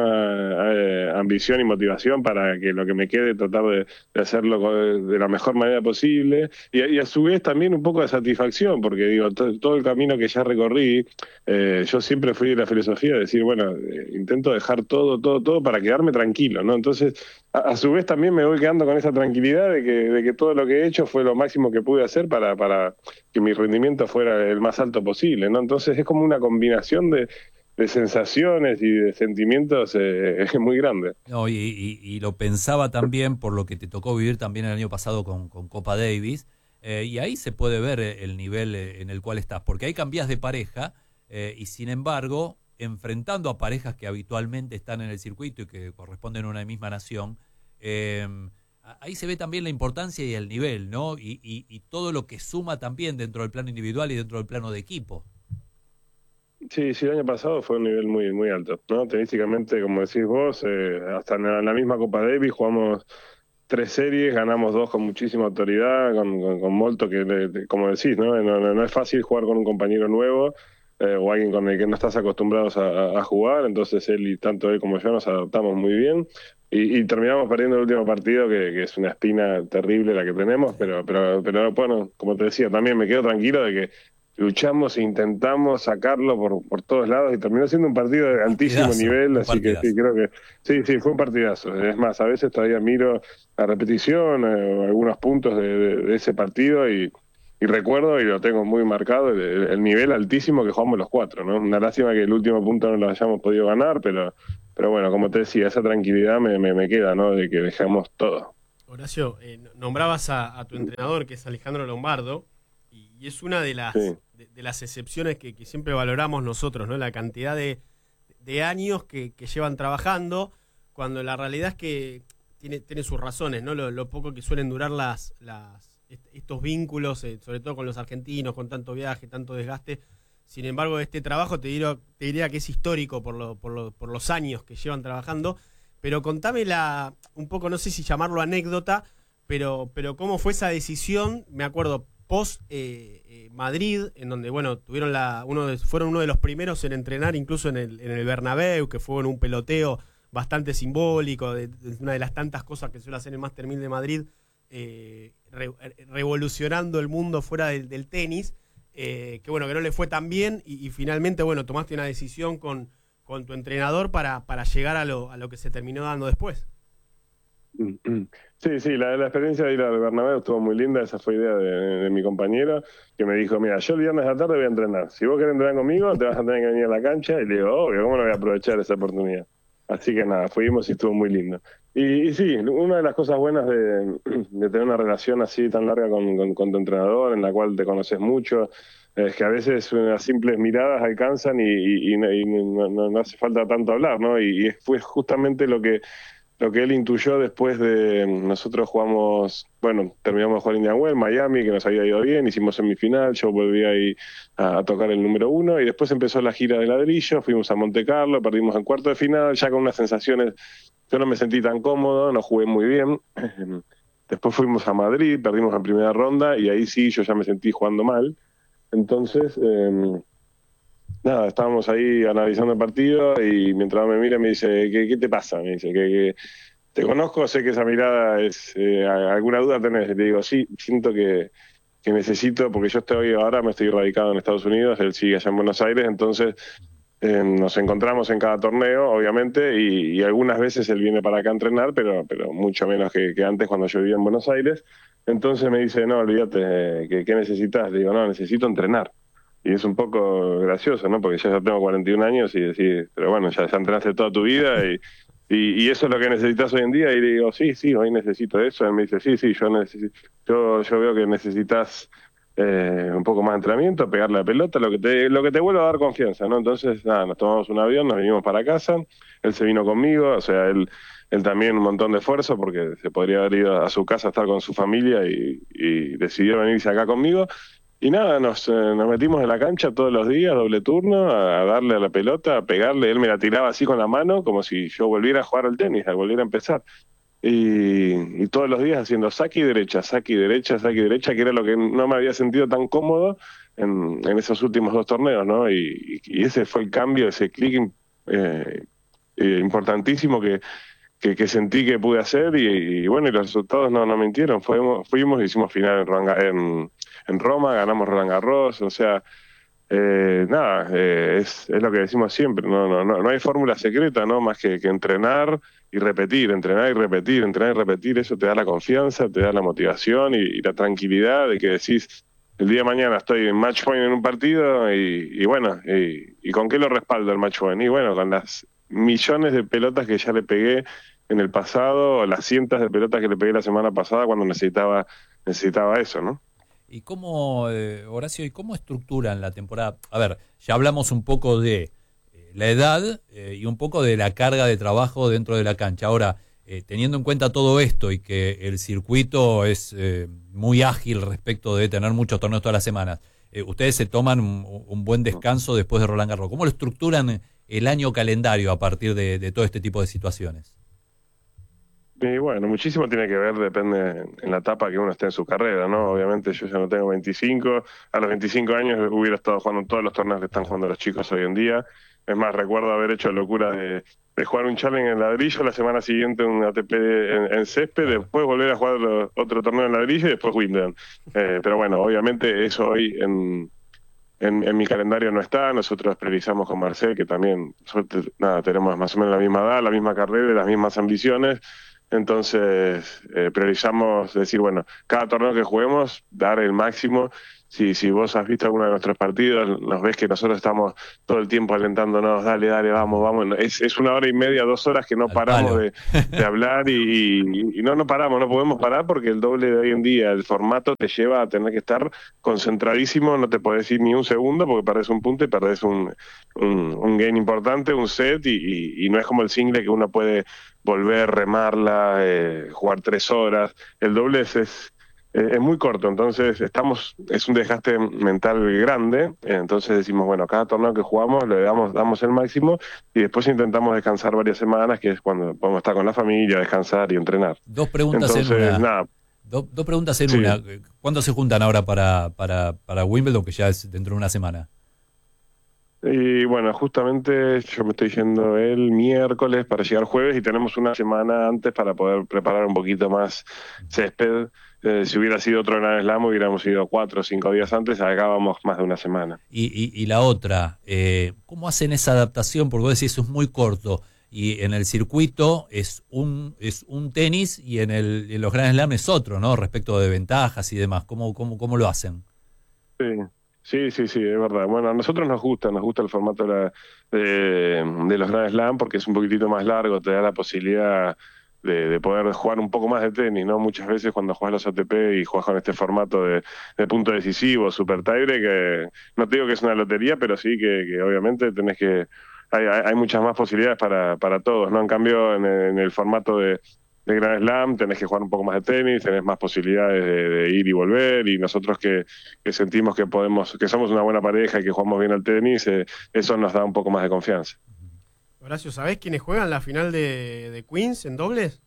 Speaker 18: eh, ambición y motivación para que lo que me quede tratar de, de hacerlo de, de la mejor manera posible y, y a su vez también un poco de satisfacción, porque digo, to, todo el camino que ya recorrí, eh, yo siempre fui de la filosofía de decir, bueno, eh, intento dejar todo, todo, todo para quedarme tranquilo, ¿no? Entonces, a, a su vez también me voy quedando con esa tranquilidad de que, de que todo lo que he hecho fue lo máximo que pude hacer para, para que mi rendimiento fuera el más alto posible, ¿no? Entonces es como una combinación De, de sensaciones y de sentimientos eh, muy grande.
Speaker 2: No, y, y, y lo pensaba también por lo que te tocó vivir también el año pasado con, con Copa Davis, eh, y ahí se puede ver el nivel en el cual estás, porque ahí cambias de pareja eh, y sin embargo, enfrentando a parejas que habitualmente están en el circuito y que corresponden a una misma nación, eh, ahí se ve también la importancia y el nivel, ¿no? Y, y, y todo lo que suma también dentro del plano individual y dentro del plano de equipo.
Speaker 18: Sí, sí, el año pasado fue un nivel muy muy alto, ¿no? Tenísticamente, como decís vos, eh, hasta en la misma Copa Davis jugamos tres series, ganamos dos con muchísima autoridad, con, con, con Molto, que de, de, como decís, ¿no? No, no, no es fácil jugar con un compañero nuevo eh, o alguien con el que no estás acostumbrados a, a jugar, entonces él y tanto él como yo nos adaptamos muy bien. Y, y terminamos perdiendo el último partido, que, que es una espina terrible la que tenemos, pero, pero, pero bueno, como te decía, también me quedo tranquilo de que luchamos e intentamos sacarlo por, por todos lados y terminó siendo un partido de altísimo partidazo, nivel, así partidazo. que sí, creo que sí, sí, fue un partidazo. Es más, a veces todavía miro la repetición, eh, algunos puntos de, de, de ese partido y, y y recuerdo, y lo tengo muy marcado, el, el nivel altísimo que jugamos los cuatro, ¿no? Una lástima que el último punto no lo hayamos podido ganar, pero, pero bueno, como te decía, esa tranquilidad me, me, me queda, ¿no? De que dejamos todo.
Speaker 3: Horacio, eh, nombrabas a, a tu entrenador, que es Alejandro Lombardo, y, y es una de las, sí. de, de las excepciones que, que siempre valoramos nosotros, ¿no? La cantidad de, de años que, que llevan trabajando, cuando la realidad es que tiene, tiene sus razones, ¿no? Lo, lo poco que suelen durar las, las estos vínculos, eh, sobre todo con los argentinos, con tanto viaje, tanto desgaste. Sin embargo, este trabajo te diría, te diría que es histórico por, lo, por, lo, por los años que llevan trabajando. Pero contame la, un poco, no sé si llamarlo anécdota, pero, pero cómo fue esa decisión, me acuerdo, post eh, eh, Madrid, en donde, bueno, tuvieron la, uno de, fueron uno de los primeros en entrenar, incluso en el, en el Bernabéu, que fue en un peloteo bastante simbólico, de, de una de las tantas cosas que suele hacer el Master mil de Madrid, eh, re, revolucionando el mundo fuera del, del tenis, eh, que bueno, que no le fue tan bien, y, y finalmente, bueno, tomaste una decisión con... con tu entrenador para, para llegar a lo, a lo que se terminó dando después.
Speaker 18: Sí, sí, la, la experiencia de ir al Bernabéu estuvo muy linda. Esa fue idea de, de mi compañero, que me dijo, mira, yo el viernes a la tarde voy a entrenar, si vos querés entrenar conmigo te vas a tener que venir a la cancha. Y le digo, obvio, ¿cómo no voy a aprovechar esa oportunidad? Así que nada, fuimos y estuvo muy lindo. Y, y sí, una de las cosas buenas de, de tener una relación así tan larga con, con, con tu entrenador, en la cual te conoces mucho, es que a veces unas simples miradas alcanzan y, y, y, y no, no, no hace falta tanto hablar, ¿no? Y, y fue justamente lo que lo que él intuyó después de... Nosotros jugamos, bueno, terminamos de jugar Indian Wells, Miami, que nos había ido bien, hicimos semifinal, yo volví ahí a, a tocar el número uno, y después empezó la gira de ladrillo, fuimos a Monte Carlo, perdimos en cuarto de final, ya con unas sensaciones, yo no me sentí tan cómodo, no jugué muy bien. Después fuimos a Madrid, perdimos en primera ronda, y ahí sí yo ya me sentí jugando mal. Entonces, eh, nada, estábamos ahí analizando el partido y mientras me mira me dice, ¿qué, qué te pasa? Me dice, que, que te conozco, sé que esa mirada es, eh, ¿alguna duda tenés? Y le digo, sí, siento que, que necesito, porque yo estoy ahora, me estoy radicado en Estados Unidos, él sigue allá en Buenos Aires, entonces eh, nos encontramos en cada torneo, obviamente, y, y algunas veces él viene para acá a entrenar, pero, pero mucho menos que, que antes cuando yo vivía en Buenos Aires. Entonces me dice, no, olvídate, ¿qué, qué necesitas? Le digo, no, necesito entrenar. Y es un poco gracioso, ¿no? Porque ya, ya tengo cuarenta y un años y decís, pero bueno, ya, ya entrenaste toda tu vida y, y, y eso es lo que necesitas hoy en día. Y le digo, sí, sí, hoy necesito eso. Él me dice, sí, sí, yo necesito, yo, yo veo que necesitas eh, un poco más de entrenamiento, pegarle la pelota, lo que te, lo que te vuelva a dar confianza, ¿no? Entonces, nada, nos tomamos un avión, nos vinimos para casa, él se vino conmigo, o sea, él... Él también un montón de esfuerzo porque se podría haber ido a su casa a estar con su familia y, y decidió venirse acá conmigo. Y nada, nos, eh, nos metimos en la cancha todos los días, doble turno, a, a darle a la pelota, a pegarle. Él me la tiraba así con la mano como si yo volviera a jugar al tenis, a volver a empezar. Y, y todos los días haciendo saque y derecha, saque y derecha, saque y derecha, que era lo que no me había sentido tan cómodo en, en esos últimos dos torneos, ¿no? Y, y ese fue el cambio, ese clic eh, eh, importantísimo que... Que, que sentí que pude hacer y, y bueno, y los resultados no, no mintieron. Fuimos, fuimos hicimos final en, Roland, en, en Roma, ganamos Roland Garros, o sea, eh, nada, eh, es, es lo que decimos siempre, no, no, no, no hay fórmula secreta, ¿no? Más que, que entrenar y repetir, entrenar y repetir, entrenar y repetir, eso te da la confianza, te da la motivación y, y la tranquilidad de que decís, el día de mañana estoy en match point en un partido y, y bueno, y, y ¿con qué lo respaldo el match point? Y bueno, con las millones de pelotas que ya le pegué en el pasado, las cientos de pelotas que le pegué la semana pasada cuando necesitaba necesitaba eso, ¿no?
Speaker 2: ¿Y cómo, eh, Horacio, y cómo estructuran la temporada? A ver, ya hablamos un poco de eh, la edad eh, y un poco de la carga de trabajo dentro de la cancha. Ahora, eh, teniendo en cuenta todo esto y que el circuito es eh, muy ágil respecto de tener muchos torneos todas las semanas, eh, ustedes se toman un, un buen descanso después de Roland Garros. ¿Cómo lo estructuran el año calendario a partir de, de todo este tipo de situaciones?
Speaker 18: Y bueno, muchísimo tiene que ver, depende en la etapa que uno esté en su carrera, ¿no? Obviamente yo ya no tengo veinticinco, a los veinticinco años hubiera estado jugando todos los torneos que están jugando los chicos hoy en día. Es más, recuerdo haber hecho la locura de, de jugar un challenge en ladrillo, la semana siguiente un A T P en, en césped, después volver a jugar lo, otro torneo en ladrillo y después Wimbledon. Eh, pero bueno, obviamente eso hoy en, en, en mi calendario no está. Nosotros priorizamos con Marcel, que también nosotros, nada, tenemos más o menos la misma edad, la misma carrera y las mismas ambiciones. Entonces eh, priorizamos decir, bueno, cada torneo que juguemos, dar el máximo si, si vos has visto alguno de nuestros partidos, nos ves que nosotros estamos todo el tiempo alentándonos, dale, dale, vamos, vamos. Es, es una hora y media, dos horas que no paramos de, de hablar y, y, y no, no paramos, no podemos parar porque el doble de hoy en día, el formato te lleva a tener que estar concentradísimo, no te podés ir ni un segundo porque perdés un punto y perdés un, un, un game importante, un set y, y, y no es como el single que uno puede volver, remarla, eh, jugar tres horas. El doble es... es es muy corto, entonces estamos, es un desgaste mental grande, entonces decimos, bueno, cada torneo que jugamos le damos, damos el máximo y después intentamos descansar varias semanas, que es cuando podemos estar con la familia, descansar y entrenar.
Speaker 2: Dos preguntas
Speaker 18: entonces,
Speaker 2: en una.
Speaker 18: Nada.
Speaker 2: Do, dos preguntas en
Speaker 18: Sí.
Speaker 2: una. ¿Cuándo se juntan ahora para, para, para Wimbledon, que ya es dentro de una semana?
Speaker 18: Y bueno, justamente yo me estoy yendo el miércoles para llegar jueves y tenemos una semana antes para poder preparar un poquito más césped. Eh, si hubiera sido otro Grand Slam hubiéramos ido cuatro o cinco días antes, acá vamos más de una semana.
Speaker 2: Y, y, y la otra, eh, ¿cómo hacen esa adaptación? Porque vos decís, eso es muy corto. Y en el circuito es un es un tenis y en, el, en los Grand Slam es otro, ¿no? Respecto de ventajas y demás. ¿Cómo, cómo, cómo lo hacen?
Speaker 18: Sí. Sí, sí, sí, es verdad. Bueno, a nosotros nos gusta, nos gusta el formato de, la, de, de los Grand Slam porque es un poquitito más largo, te da la posibilidad de, de poder jugar un poco más de tenis, ¿no? Muchas veces cuando juegas los A T P y juegas con este formato de, de punto decisivo, super tiebreak, que no te digo que es una lotería, pero sí que, que obviamente tenés que... Hay, hay, hay muchas más posibilidades para, para todos, ¿no? En cambio, en el, en el formato de... de Grand Slam, tenés que jugar un poco más de tenis, tenés más posibilidades de, de ir y volver, y nosotros que, que sentimos que podemos, que somos una buena pareja y que jugamos bien al tenis, eh, eso nos da un poco más de confianza.
Speaker 3: Horacio, ¿sabés quiénes juegan la final de, de Queens en dobles?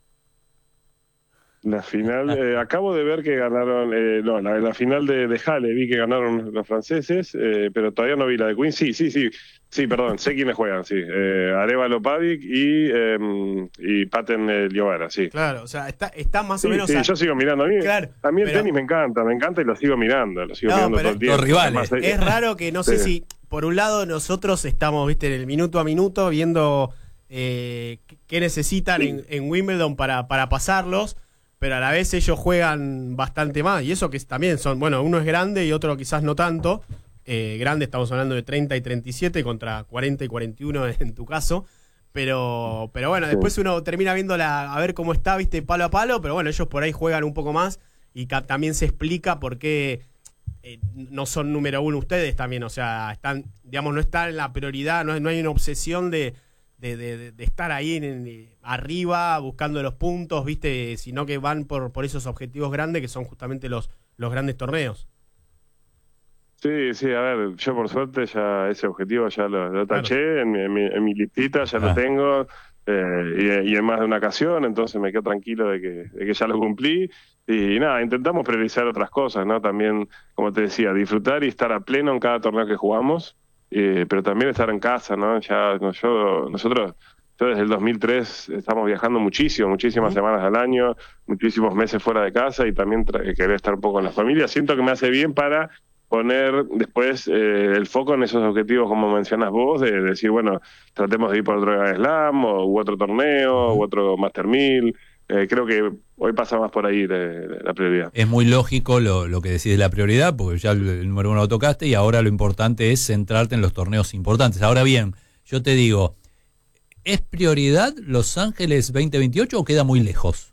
Speaker 18: La final, eh, acabo de ver que ganaron, eh, no, la, la final de, de Halle, vi que ganaron los franceses, eh, pero todavía no vi la de Queens. Sí, sí, sí, sí, perdón, sé quiénes juegan, sí. Eh, Arevalo Pavic y, eh, y Paten eh, Liovara, sí.
Speaker 3: Claro, o sea, está, está más
Speaker 18: Sí,
Speaker 3: o menos...
Speaker 18: sí,
Speaker 3: a-
Speaker 18: yo sigo mirando. A mí,
Speaker 3: Claro,
Speaker 18: a mí el
Speaker 3: pero-
Speaker 18: tenis me encanta, me encanta y lo sigo mirando, lo sigo
Speaker 3: No,
Speaker 18: mirando
Speaker 3: pero
Speaker 18: todo el tiempo.
Speaker 2: los rivales.
Speaker 18: Además,
Speaker 3: Es raro que no sé
Speaker 18: Sí.
Speaker 3: si, por un lado, nosotros estamos, viste, en el minuto a minuto viendo eh, qué- qué necesitan en, en Wimbledon para, para pasarlos, pero a la vez ellos juegan bastante más. Y eso que es- también son, bueno, uno es grande y otro quizás no tanto. Eh, grande estamos hablando de treinta y treinta y siete contra cuarenta y cuarenta y uno en tu caso. Pero, pero bueno, después uno termina viéndola a ver cómo está, viste, palo a palo, pero bueno, ellos por ahí juegan un poco más y ca- también se explica por qué eh, no son número uno ustedes también, o sea, están, digamos, no está en la prioridad, no, no hay una obsesión de, de, de- de estar ahí en, en- arriba buscando los puntos, viste, sino que van por, por esos objetivos grandes que son justamente los, los grandes torneos.
Speaker 18: Sí, sí, a ver, yo por suerte ya ese objetivo ya lo, lo taché en, mi, en, mi, en mi listita, ya
Speaker 2: Ah.
Speaker 18: lo tengo, eh, y, y en más de una ocasión, entonces me quedo tranquilo de que, de que ya lo cumplí. Y nada, intentamos priorizar otras cosas, ¿no? También, como te decía, disfrutar y estar a pleno en cada torneo que jugamos, eh, pero también estar en casa, ¿no? Ya no, yo, nosotros, yo desde el dos mil tres estamos viajando muchísimo, muchísimas semanas al año, muchísimos meses fuera de casa y también tra- querer estar un poco en la familia. Siento que me hace bien para poner después eh, el foco en esos objetivos, como mencionas vos, de, de decir, bueno, tratemos de ir por otro Grand Slam, o, u otro torneo, u otro Master mil. Eh, creo que hoy pasa más por ahí de, de la prioridad.
Speaker 2: Es muy lógico lo, lo que decís de la prioridad, porque ya el, el número uno lo tocaste y ahora lo importante es centrarte en los torneos importantes. Ahora bien, yo te digo, ¿es prioridad Los Ángeles veinte veintiocho o queda muy lejos?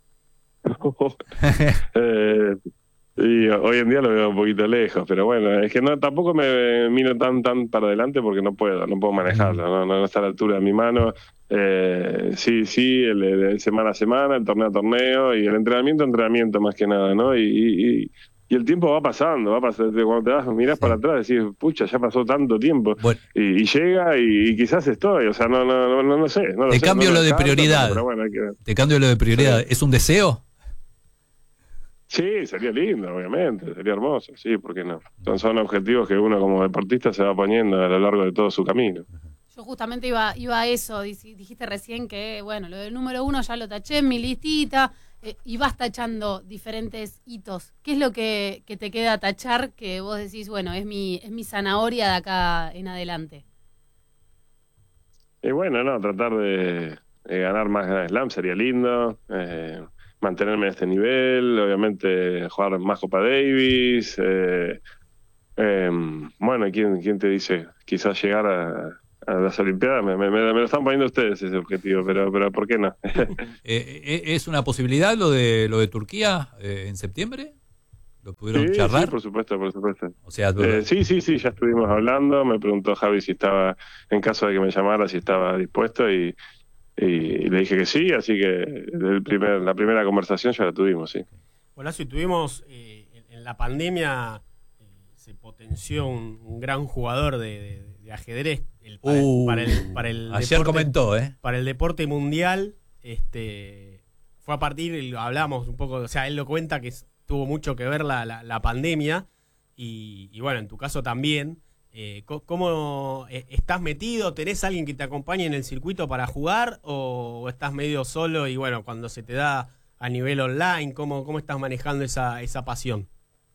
Speaker 18: eh, y hoy en día lo veo un poquito lejos, pero bueno, es que no tampoco me miro tan tan para adelante porque no puedo, no puedo manejarlo, no, no, no está a la altura de mi mano. Eh, sí, sí, el, el semana a semana, el torneo a torneo y el entrenamiento a entrenamiento más que nada, ¿no? Y, y, y el tiempo va pasando, va pasando, cuando te vas, mirás para atrás, decís, pucha, ya pasó tanto tiempo. Y, y llega y, y quizás estoy, o sea, no no no, no, no sé. No lo
Speaker 2: Te
Speaker 18: sé,
Speaker 2: cambio
Speaker 18: no
Speaker 2: lo de
Speaker 18: descarto,
Speaker 2: prioridad.
Speaker 18: pero bueno, hay que ver.
Speaker 2: Te cambio lo de prioridad. ¿Es un deseo?
Speaker 18: Sí, sería lindo, obviamente, sería hermoso, sí, ¿por qué no? Son, son objetivos que uno como deportista se va poniendo a lo largo de todo su camino.
Speaker 4: Yo justamente iba, iba a eso, Dici- dijiste recién que, bueno, lo del número uno ya lo taché en mi listita, eh, y vas tachando diferentes hitos. ¿Qué es lo que, que te queda tachar que vos decís, bueno, es mi, es mi zanahoria de acá en adelante?
Speaker 18: Y bueno, no, tratar de, de ganar más Grand Slam sería lindo, eh, mantenerme en este nivel, obviamente jugar más Copa Davis, eh, Eh, bueno, ¿quién, ¿quién te dice? Quizás llegar a, a las Olimpiadas, me, me, me lo están poniendo ustedes ese objetivo, pero, pero ¿por qué no?
Speaker 2: eh, ¿Es una posibilidad lo de lo de Turquía eh, en septiembre? ¿Lo pudieron
Speaker 18: sí,
Speaker 2: charlar?
Speaker 18: Sí, por supuesto, por supuesto.
Speaker 2: O sea,
Speaker 18: eh, sí, sí, sí, ya estuvimos hablando. Me preguntó Javi si estaba, en caso de que me llamara, si estaba dispuesto y, y, y le dije que sí, así que el primer, la primera conversación ya la tuvimos, sí.
Speaker 3: Bueno, si tuvimos, eh, en, en la pandemia eh, se potenció un, un gran jugador de, de, de ajedrez el, para,
Speaker 2: uh,
Speaker 3: el, para el, para el
Speaker 2: ayer
Speaker 3: deporte,
Speaker 2: comentó, ¿eh?
Speaker 3: Para el deporte mundial, este fue a partir, y hablamos un poco, o sea, él lo cuenta que tuvo mucho que ver la, la, la pandemia y, y bueno, en tu caso también. Eh, ¿Cómo eh, estás metido? ¿Tenés alguien que te acompañe en el circuito para jugar o, o estás medio solo y bueno, cuando se te da a nivel online, ¿cómo, cómo estás manejando esa, esa pasión?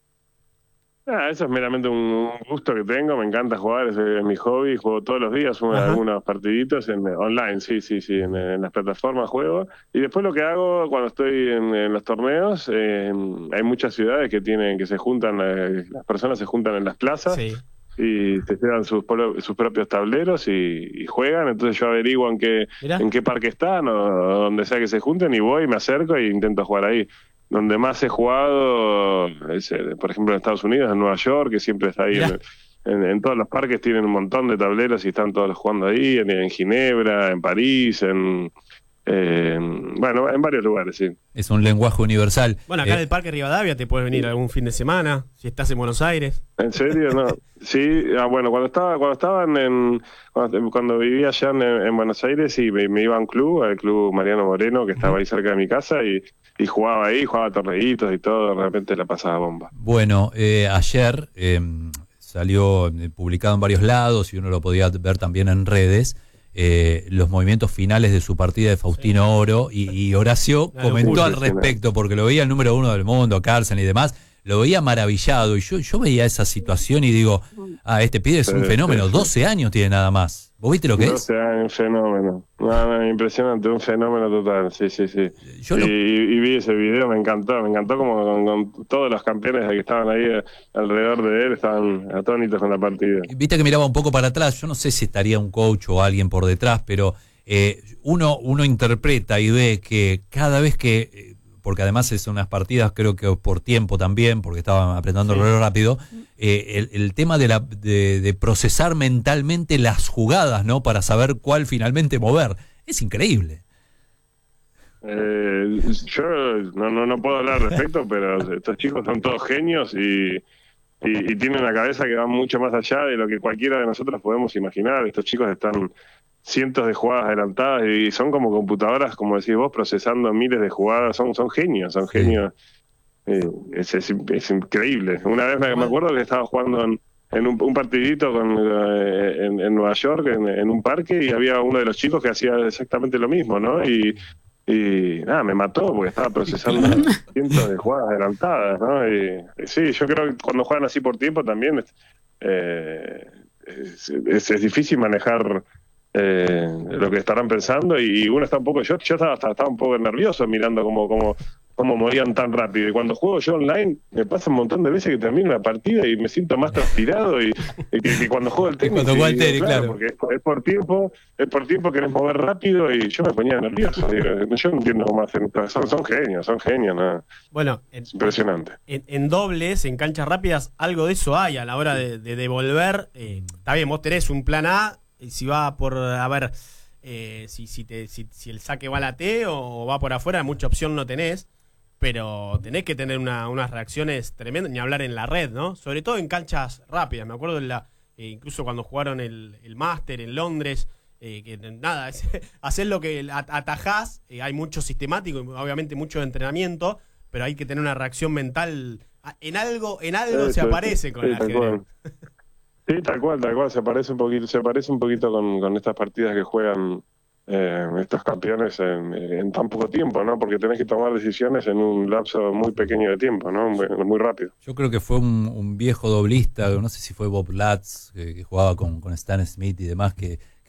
Speaker 18: Ah, eso es meramente un gusto que tengo, me encanta jugar, es, es mi hobby, juego todos los días un, algunos partiditos en, online, sí, sí, sí, en, en las plataformas juego. Y después lo que hago cuando estoy en, en los torneos, eh, hay muchas ciudades que tienen que se juntan, eh, las personas se juntan en las plazas. Sí. Y se llevan sus, sus propios tableros y, y juegan, entonces yo averiguo en qué, en qué parque están o, o donde sea que se junten y voy, me acerco e intento jugar ahí. Donde más he jugado, es, por ejemplo en Estados Unidos, en Nueva York, que siempre está ahí, en, en, en todos los parques tienen un montón de tableros y están todos jugando ahí, en, en Ginebra, en París, en... Eh, bueno, en varios lugares, sí.
Speaker 2: Es un lenguaje universal.
Speaker 3: Bueno, acá
Speaker 2: eh,
Speaker 3: en el Parque Rivadavia te puedes venir algún fin de semana, si estás en Buenos Aires.
Speaker 18: ¿En serio? No. Sí, ah, bueno, cuando estaba cuando estaban en cuando, cuando vivía allá en, en Buenos Aires, sí, me, me iba a un club, al club Mariano Moreno, que estaba ahí cerca de mi casa, y, y jugaba ahí, jugaba torneitos y todo, de repente la pasaba bomba.
Speaker 2: Bueno, eh, ayer eh, salió publicado en varios lados y uno lo podía ver también en redes. Eh, los movimientos finales de su partida de Faustino sí. Oro y, y Horacio claro, comentó al respecto porque lo veía el número uno del mundo, Carlsen y demás, lo veía maravillado y yo, yo veía esa situación y digo, ah, este pibe es un sí, fenómeno, sí, sí. doce años tiene nada más. ¿Vos viste lo que
Speaker 18: doce
Speaker 2: es?
Speaker 18: doce años, un fenómeno. No, no, impresionante, un fenómeno total, sí, sí, sí. Yo y, lo... y vi ese video, me encantó, me encantó como con, con todos los campeones que estaban ahí alrededor de él, estaban atónitos con la partida.
Speaker 2: Viste que miraba un poco para atrás, yo no sé si estaría un coach o alguien por detrás, pero eh, uno, uno interpreta y ve que cada vez que... porque además es unas partidas creo que por tiempo también, porque estaban apretando el reloj rápido, eh, el, el tema de, la, de, de procesar mentalmente las jugadas, ¿no? Para saber cuál finalmente mover. Es increíble.
Speaker 18: Eh, yo no, no, no puedo hablar al respecto, pero estos chicos son todos genios y, y, y tienen una cabeza que va mucho más allá de lo que cualquiera de nosotros podemos imaginar. Estos chicos están... cientos de jugadas adelantadas y son como computadoras, como decís vos, procesando miles de jugadas, son son genios, son genios. Eh, es, es, es increíble. Una vez me, me acuerdo que estaba jugando en, en un, un partidito con, eh, en, en Nueva York, en, en un parque, y había uno de los chicos que hacía exactamente lo mismo, ¿no? Y, y nada, me mató porque estaba procesando cientos de jugadas adelantadas, ¿no? Y, y sí, yo creo que cuando juegan así por tiempo también eh, es, es, es difícil manejar Eh, lo que estarán pensando y uno está un poco, yo, yo estaba, estaba un poco nervioso mirando cómo, cómo, cómo morían tan rápido y cuando juego yo online me pasa un montón de veces que termino la partida y me siento más transpirado y, y que, que cuando juego el tenis,
Speaker 2: cuando
Speaker 18: y,
Speaker 2: tenis
Speaker 18: claro,
Speaker 2: claro.
Speaker 18: porque es, es por tiempo es por tiempo querés mover rápido y yo me ponía nervioso. Digo, yo no entiendo cómo hacen, son, son genios, son genios, ¿no?
Speaker 3: Bueno, en,
Speaker 18: es impresionante.
Speaker 3: En, en dobles, en canchas rápidas, algo de eso hay a la hora de, de devolver. Eh, está bien, vos tenés un plan A. Si va por, a ver, eh, si, si, te, si, si el saque va a la T o va por afuera, mucha opción no tenés, pero tenés que tener una, unas reacciones tremendas, ni hablar en la red, ¿no? Sobre todo en canchas rápidas. Me acuerdo, en la, eh, incluso cuando jugaron el, el Máster en Londres, eh, que nada, es, hacer lo que atajás, eh, hay mucho sistemático, obviamente mucho entrenamiento, pero hay que tener una reacción mental. En algo, en algo
Speaker 18: sí,
Speaker 3: se
Speaker 18: sí,
Speaker 3: aparece con
Speaker 18: sí,
Speaker 3: el ajedrez.
Speaker 18: Sí, tal cual, tal cual, se parece un poquito, se parece un poquito con, con estas partidas que juegan eh, estos campeones en, en tan poco tiempo, ¿no? Porque tenés que tomar decisiones en un lapso muy pequeño de tiempo, ¿no? Muy, muy rápido.
Speaker 2: Yo creo que fue un, un viejo doblista, no sé si fue Bob Latz, que, que jugaba con, con Stan Smith y demás, que,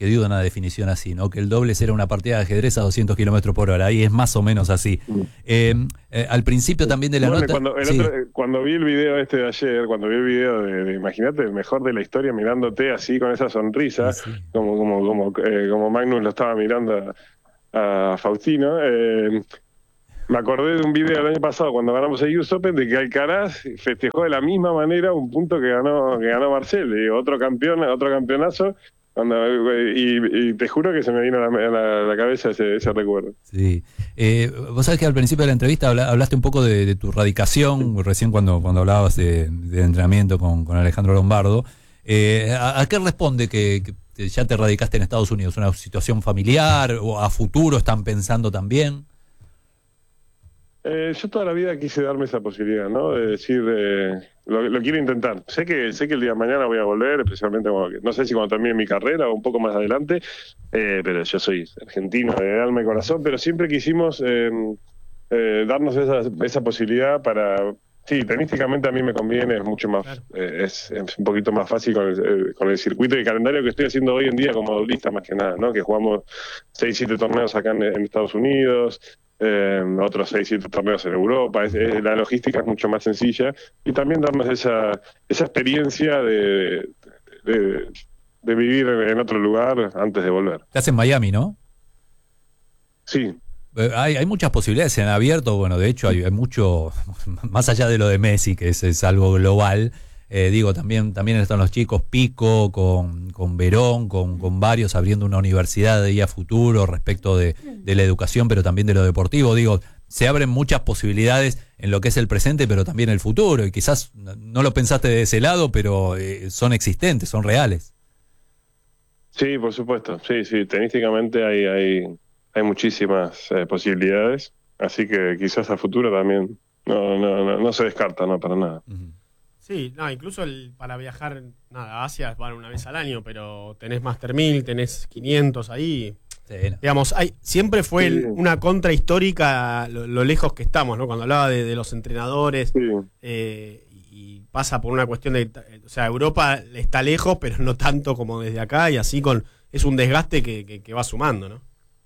Speaker 2: que dio una definición así, ¿no? Que el dobles era una partida de ajedrez a doscientos kilómetros por hora. Ahí es más o menos así. Eh, eh, al principio también de la
Speaker 18: Bueno,
Speaker 2: nota...
Speaker 18: Cuando, el
Speaker 2: sí.
Speaker 18: otro- cuando vi el video este de ayer, cuando vi el video de, de imagínate, el mejor de la historia mirándote así con esa sonrisa, como, como, como, eh, como Magnus lo estaba mirando a, a Faustino, eh, me acordé de un video del año pasado cuando ganamos el U S Open de que Alcaraz festejó de la misma manera un punto que ganó que ganó Marcel, y otro campeón, otro campeonazo, cuando, y, y te juro que se me vino a la, a la, a la cabeza ese, ese recuerdo.
Speaker 2: Sí. Eh, vos sabés que al principio de la entrevista habla, hablaste un poco de, de tu radicación, recién cuando, cuando hablabas de, de entrenamiento con, con Alejandro Lombardo. Eh, ¿a, ¿A qué responde que, que ya te radicaste en Estados Unidos? ¿Una situación familiar o a futuro están pensando también?
Speaker 18: Eh, yo toda la vida quise darme esa posibilidad, ¿no? De decir, eh, lo, lo quiero intentar. Sé que sé que el día de mañana voy a volver, especialmente cuando, no sé si cuando termine mi carrera o un poco más adelante, eh, pero yo soy argentino de alma y corazón, pero siempre quisimos eh, eh, darnos esa, esa posibilidad para... Sí, tenísticamente a mí me conviene, es mucho más, eh, es, es un poquito más fácil con el, eh, con el circuito y el calendario que estoy haciendo hoy en día como doblista más que nada, ¿no? Que jugamos seis, siete torneos acá en, en Estados Unidos, eh, otros seis, siete torneos en Europa, es, es, la logística es mucho más sencilla y también darnos esa, esa experiencia de, de, de vivir en, en otro lugar antes de volver.
Speaker 2: Estás en Miami, ¿no?
Speaker 18: Sí.
Speaker 2: Hay, hay muchas posibilidades, se han abierto, bueno, de hecho hay, hay mucho, más allá de lo de Messi, que es, es algo global, eh, digo, también también están los chicos Pico, con, con Verón, con, con varios, abriendo una universidad de ahí a futuro respecto de, de la educación, pero también de lo deportivo, digo, se abren muchas posibilidades en lo que es el presente, pero también el futuro, y quizás no lo pensaste de ese lado, pero eh, son existentes, son reales.
Speaker 18: Sí, por supuesto, sí, sí, tenísticamente hay... hay... Hay muchísimas eh, posibilidades, así que quizás a futuro también no no no, no se descarta, no, para nada.
Speaker 3: Sí, no, incluso el, para viajar nada, a Asia van una vez al año, pero tenés Master mil, tenés quinientos ahí.
Speaker 2: Sí, no.
Speaker 3: Digamos, hay, siempre fue
Speaker 18: Sí.
Speaker 3: el- una contra histórica lo, lo lejos que estamos, ¿no? Cuando hablaba de, de los entrenadores, eh, y pasa por una cuestión de, o sea, Europa está lejos, pero no tanto como desde acá, y así con es un desgaste que, que, que va sumando, ¿no?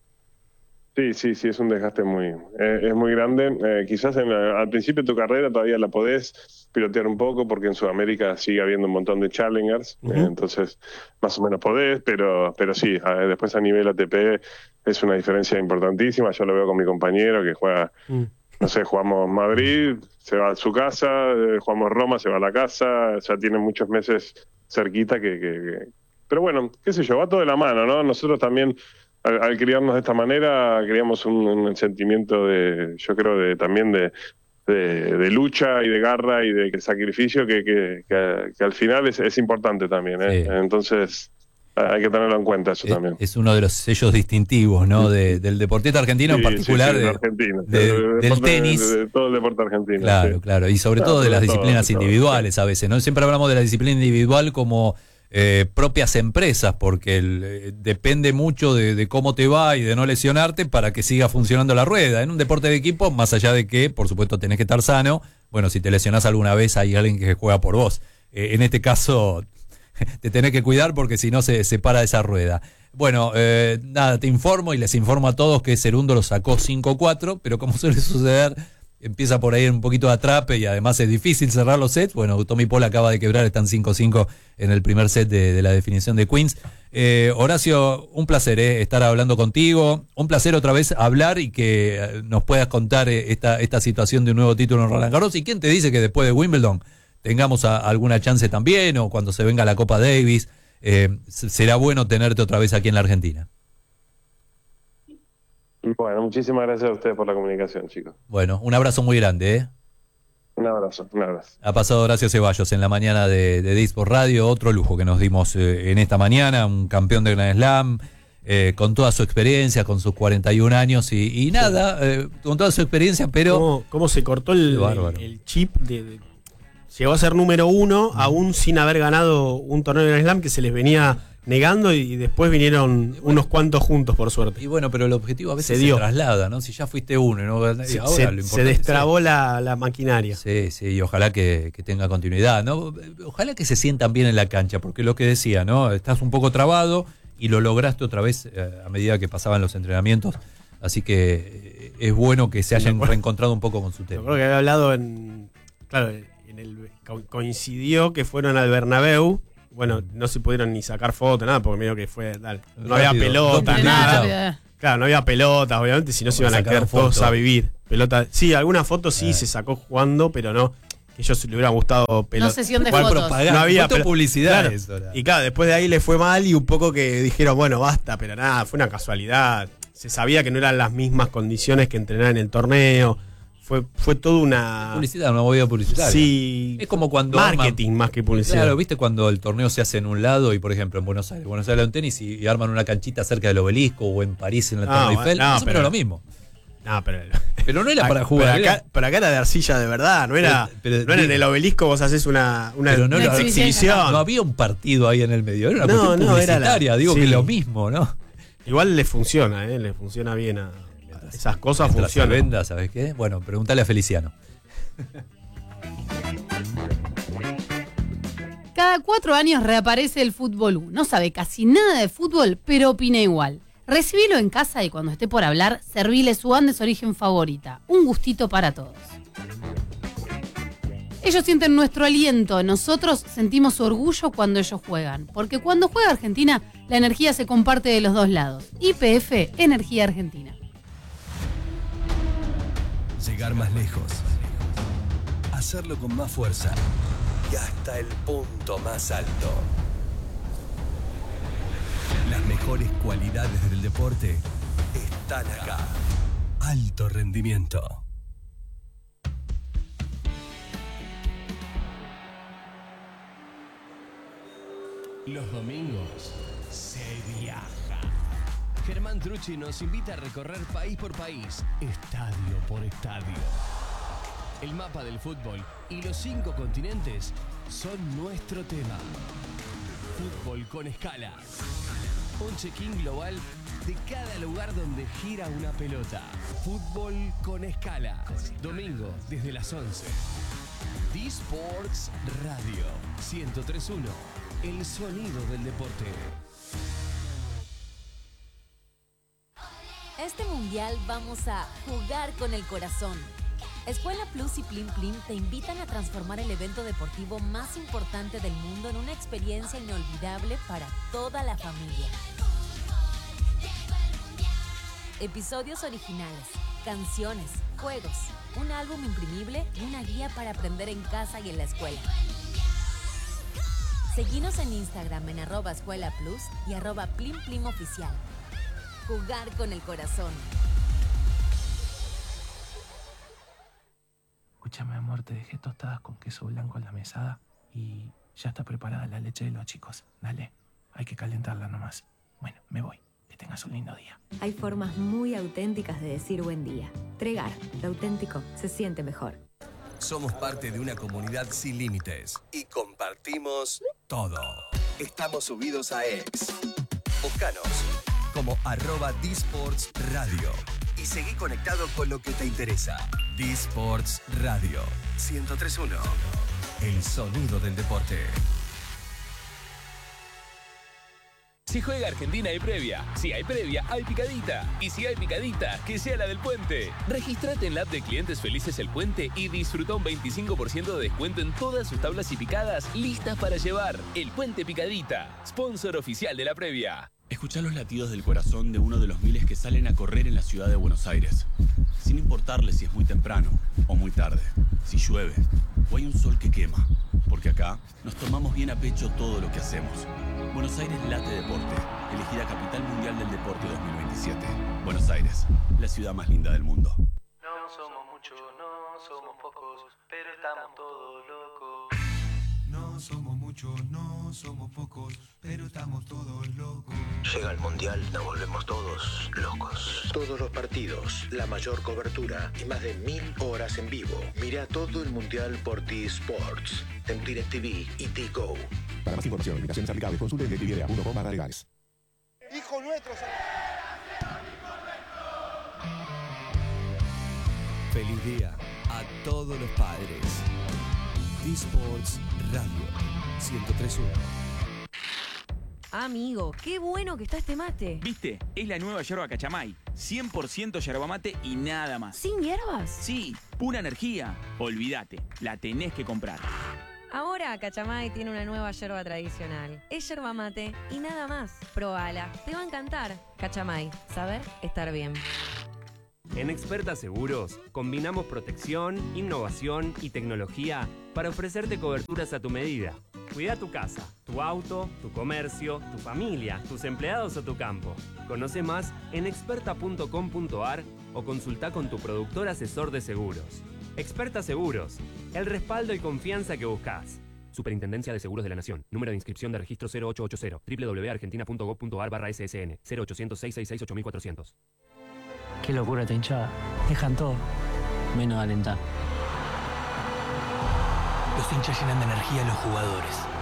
Speaker 18: Sí, sí, sí, es un desgaste muy eh, es muy grande. Eh, quizás en la- al principio de tu carrera todavía la podés pilotear un poco porque en Sudamérica sigue habiendo un montón de challengers,
Speaker 3: Ujú.
Speaker 18: eh, entonces más o menos podés, pero pero sí, a- después a nivel A T P es una diferencia importantísima. Yo lo veo con mi compañero que juega, no sé, jugamos Madrid, se va a su casa, eh, jugamos Roma, se va a la casa, ya tiene muchos meses cerquita que, que, que- Pero bueno, qué sé yo, va todo de la mano, ¿no? Nosotros también, al, al criarnos de esta manera, creamos un, un sentimiento de, yo creo, de también de, de, de lucha y de garra y de sacrificio que, que, que, que al final es, es importante también, ¿eh? Entonces... hay que tenerlo en cuenta eso también.
Speaker 2: Es uno de los sellos distintivos, ¿no? De, del deportista argentino,
Speaker 18: Sí,
Speaker 2: en particular
Speaker 18: sí, sí,
Speaker 2: de,
Speaker 18: argentino.
Speaker 2: de-
Speaker 18: De-
Speaker 2: del
Speaker 18: deporte-
Speaker 2: tenis.
Speaker 18: de, de todo el deporte argentino.
Speaker 2: Claro,
Speaker 18: sí.
Speaker 2: claro. Y sobre
Speaker 18: Claro,
Speaker 2: todo de las
Speaker 18: todo,
Speaker 2: disciplinas
Speaker 18: todo,
Speaker 2: individuales a veces, ¿no? Siempre hablamos de la disciplina individual como eh, propias empresas, porque el, eh, depende mucho de, de cómo te va y de no lesionarte para que siga funcionando la rueda. En un deporte de equipo, más allá de que, por supuesto, tenés que estar sano, bueno, si te lesionás alguna vez hay alguien que juega por vos. Eh, en este caso... te tenés que cuidar porque si no se, se para esa rueda. Bueno, eh, nada, te informo y les informo a todos que Cerundo lo sacó cinco cuatro, pero como suele suceder, empieza por ahí un poquito de atrape y además es difícil cerrar los sets. Bueno, Tommy Paul acaba de quebrar, están cinco cinco en el primer set de, de la definición de Queens. Eh, Horacio, un placer eh, estar hablando contigo, un placer otra vez hablar y que eh, nos puedas contar eh, esta, esta situación de un nuevo título en Roland Garros. ¿Y quién te dice que después de Wimbledon tengamos a, alguna chance también, o cuando se venga la Copa Davis, eh, será bueno tenerte otra vez aquí en la Argentina?
Speaker 18: Bueno, muchísimas gracias a ustedes por la comunicación, chicos.
Speaker 2: Bueno, un abrazo muy grande, ¿eh?
Speaker 18: Un abrazo, un abrazo.
Speaker 2: Ha pasado Horacio Ceballos en la mañana de, de Disport Radio, otro lujo que nos dimos eh, en esta mañana, un campeón de Grand Slam, eh, con toda su experiencia, con sus cuarenta y un años y, y nada, eh, con toda su experiencia, pero...
Speaker 3: ¿Cómo, cómo se cortó el, el, el chip de... de llegó a ser número uno, aún sin haber ganado un torneo de Grand Slam que se les venía negando y después vinieron unos cuantos juntos, por suerte.
Speaker 2: Y bueno, pero el objetivo a veces
Speaker 3: se,
Speaker 2: se,
Speaker 3: dio.
Speaker 2: traslada, ¿no? Si ya fuiste uno y no ganaste,
Speaker 3: se,
Speaker 2: ahora
Speaker 3: se,
Speaker 2: lo importante
Speaker 3: se destrabó
Speaker 2: es,
Speaker 3: la, la maquinaria.
Speaker 2: Sí, sí, y ojalá que, que tenga continuidad, ¿no? Ojalá que se sientan bien en la cancha, porque lo que decía, ¿no? Estás un poco trabado y lo lograste otra vez eh, a medida que pasaban los entrenamientos. Así que eh, es bueno que se hayan reencontrado un poco con su tema.
Speaker 3: Yo creo que había hablado en. Claro, en el, co- coincidió que fueron al Bernabéu. Bueno, no se pudieron ni sacar fotos, nada, porque medio que fue. Tal, no
Speaker 2: Rápido,
Speaker 3: había pelotas,
Speaker 2: dos
Speaker 3: nada.
Speaker 2: puntitos.
Speaker 3: Claro, no había pelotas, obviamente, si no se iban a
Speaker 2: Sacaron
Speaker 3: quedar todos
Speaker 2: fotos.
Speaker 3: a vivir. Pelota, sí, algunas fotos sí
Speaker 2: Eh.
Speaker 3: se sacó jugando, pero no. Que ellos le hubieran gustado pelota.
Speaker 4: No sesión de
Speaker 3: Jugar
Speaker 4: fotos.
Speaker 2: propaganda,
Speaker 3: No había
Speaker 2: foto
Speaker 3: pelo-
Speaker 2: publicidad
Speaker 3: claro.
Speaker 2: eso era.
Speaker 3: Y claro, después de ahí le fue mal y un poco que dijeron, bueno, basta, pero nada, fue una casualidad. Se sabía que no eran las mismas condiciones que entrenar en el torneo. Fue, fue toda una.
Speaker 2: Publicidad, una movida publicitaria.
Speaker 3: Sí.
Speaker 2: Es como cuando.
Speaker 3: Marketing
Speaker 2: arman-
Speaker 3: más que publicidad.
Speaker 2: Claro, ¿viste cuando el torneo se hace en un lado y, por ejemplo, en Buenos Aires, Buenos Aires hay un tenis y, y arman una canchita cerca del obelisco o en París en la
Speaker 3: No,
Speaker 2: Torre Eiffel?
Speaker 3: no,
Speaker 2: Más o menos
Speaker 3: pero-
Speaker 2: lo mismo.
Speaker 3: No, pero.
Speaker 2: Pero no era para jugar.
Speaker 3: Pero
Speaker 2: era-
Speaker 3: acá, pero acá era de arcilla de verdad, no era.
Speaker 2: Pero- pero-
Speaker 3: no era en el obelisco, vos haces una, una,
Speaker 2: pero no,
Speaker 3: una
Speaker 2: lo-
Speaker 3: exhibición.
Speaker 2: no había un partido ahí en el medio, era una
Speaker 3: No,
Speaker 2: cuestión
Speaker 3: no, era la-
Speaker 2: publicitaria. Digo
Speaker 3: sí.
Speaker 2: que lo mismo, ¿no?
Speaker 3: Igual le funciona, ¿eh? Le funciona bien a. Esas cosas
Speaker 2: Mientras se
Speaker 3: funcionan.
Speaker 2: venda, ¿sabes qué? Bueno, pregúntale a Feliciano.
Speaker 4: Cada cuatro años reaparece el Fútbol U. No sabe casi nada de fútbol, pero opina igual. Recibilo en casa y cuando esté por hablar, servile su Andes Origen favorita. Un gustito para todos. Ellos sienten nuestro aliento, nosotros sentimos su orgullo cuando ellos juegan. Porque cuando juega Argentina, la energía se comparte de los dos lados. Y P F, Energía Argentina.
Speaker 5: Llegar más lejos. Hacerlo con más fuerza. Y hasta el punto más alto. Las mejores cualidades del deporte están acá. Alto rendimiento.
Speaker 6: Los domingos se viaja. Germán Trucci nos invita a recorrer país por país, estadio por estadio. El mapa del fútbol y los cinco continentes son nuestro tema. Fútbol con escala. Un check-in global de cada lugar donde gira una pelota. Fútbol con escala. Domingo desde las once. D-Sports Radio ciento tres punto uno. El sonido del deporte.
Speaker 7: Este mundial vamos a jugar con el corazón. Escuela Plus y Plim Plim te invitan a transformar el evento deportivo más importante del mundo en una experiencia inolvidable para toda la familia. Episodios originales, canciones, juegos, un álbum imprimible y una guía para aprender en casa y en la escuela. Seguinos en Instagram en arroba escuela plus y arroba plim plim oficial. Jugar con el corazón.
Speaker 8: Escúchame, amor, te dejé tostadas con queso blanco en la mesada y ya está preparada la leche de los chicos. Dale, hay que calentarla nomás. Bueno, me voy. Que tengas un lindo día.
Speaker 20: Hay formas muy auténticas de decir buen día. Tregar, lo auténtico se siente mejor.
Speaker 5: Somos parte de una comunidad sin límites y compartimos todo. Estamos subidos a X. Búscanos como arroba D-Sports Radio y seguí conectado con lo que te interesa. D-Sports Radio ciento tres punto uno. El sonido del deporte.
Speaker 11: Si juega Argentina hay previa, si hay previa hay picadita y si hay picadita, que sea la del Puente. Regístrate en la app de Clientes Felices El Puente y disfruta un veinticinco por ciento de descuento en todas sus tablas y picadas listas para llevar. El Puente Picadita, sponsor oficial de la previa.
Speaker 13: Escuchá los latidos del corazón de uno de los miles que salen a correr en la ciudad de Buenos Aires. Sin importarle si es muy temprano o muy tarde, si llueve o hay un sol que quema. Porque acá nos tomamos bien a pecho todo lo que hacemos. Buenos Aires Late Deporte, elegida Capital Mundial del Deporte dos mil veintisiete. Buenos Aires, la ciudad más linda del mundo.
Speaker 14: No somos muchos, no somos pocos, pero estamos todos locos.
Speaker 15: No somos muchos, no somos pocos, pero estamos todos locos.
Speaker 16: Llega el Mundial, nos volvemos todos locos. Todos los partidos, la mayor cobertura y más de mil horas en vivo. Mira todo el Mundial por T-Sports, en DirecTV y T-Go.
Speaker 10: Para más información, limitaciones aplicables, consulte en DirecTV punto com barra legales.
Speaker 21: Hijo nuestro.
Speaker 5: Feliz día a todos los padres. D-Sports Radio ciento tres punto uno.
Speaker 12: Amigo, qué bueno que está este mate.
Speaker 21: ¿Viste? Es la nueva yerba Cachamay. cien por ciento yerba mate y nada más.
Speaker 12: ¿Sin hierbas?
Speaker 21: Sí, pura energía. Olvídate, la tenés que comprar.
Speaker 12: Ahora Cachamay tiene una nueva yerba tradicional. Es yerba mate y nada más. Probala, te va a encantar. Cachamay, saber estar bien.
Speaker 19: En Experta Seguros, combinamos protección, innovación y tecnología para ofrecerte coberturas a tu medida. Cuida tu casa, tu auto, tu comercio, tu familia, tus empleados o tu campo. Conoce más en experta punto com punto a r o consulta con tu productor asesor de seguros. Experta Seguros, el respaldo y confianza que buscas. Superintendencia de Seguros de la Nación. Número de inscripción de registro cero ocho ocho cero. doble u doble u doble u punto argentina punto gov punto a r barra S S N. cero ochocientos, seiscientos sesenta y seis, ocho mil cuatrocientos.
Speaker 22: Qué locura esta hinchada. Dejan todo, menos alentar.
Speaker 9: Los hinchas llenan de energía a los jugadores.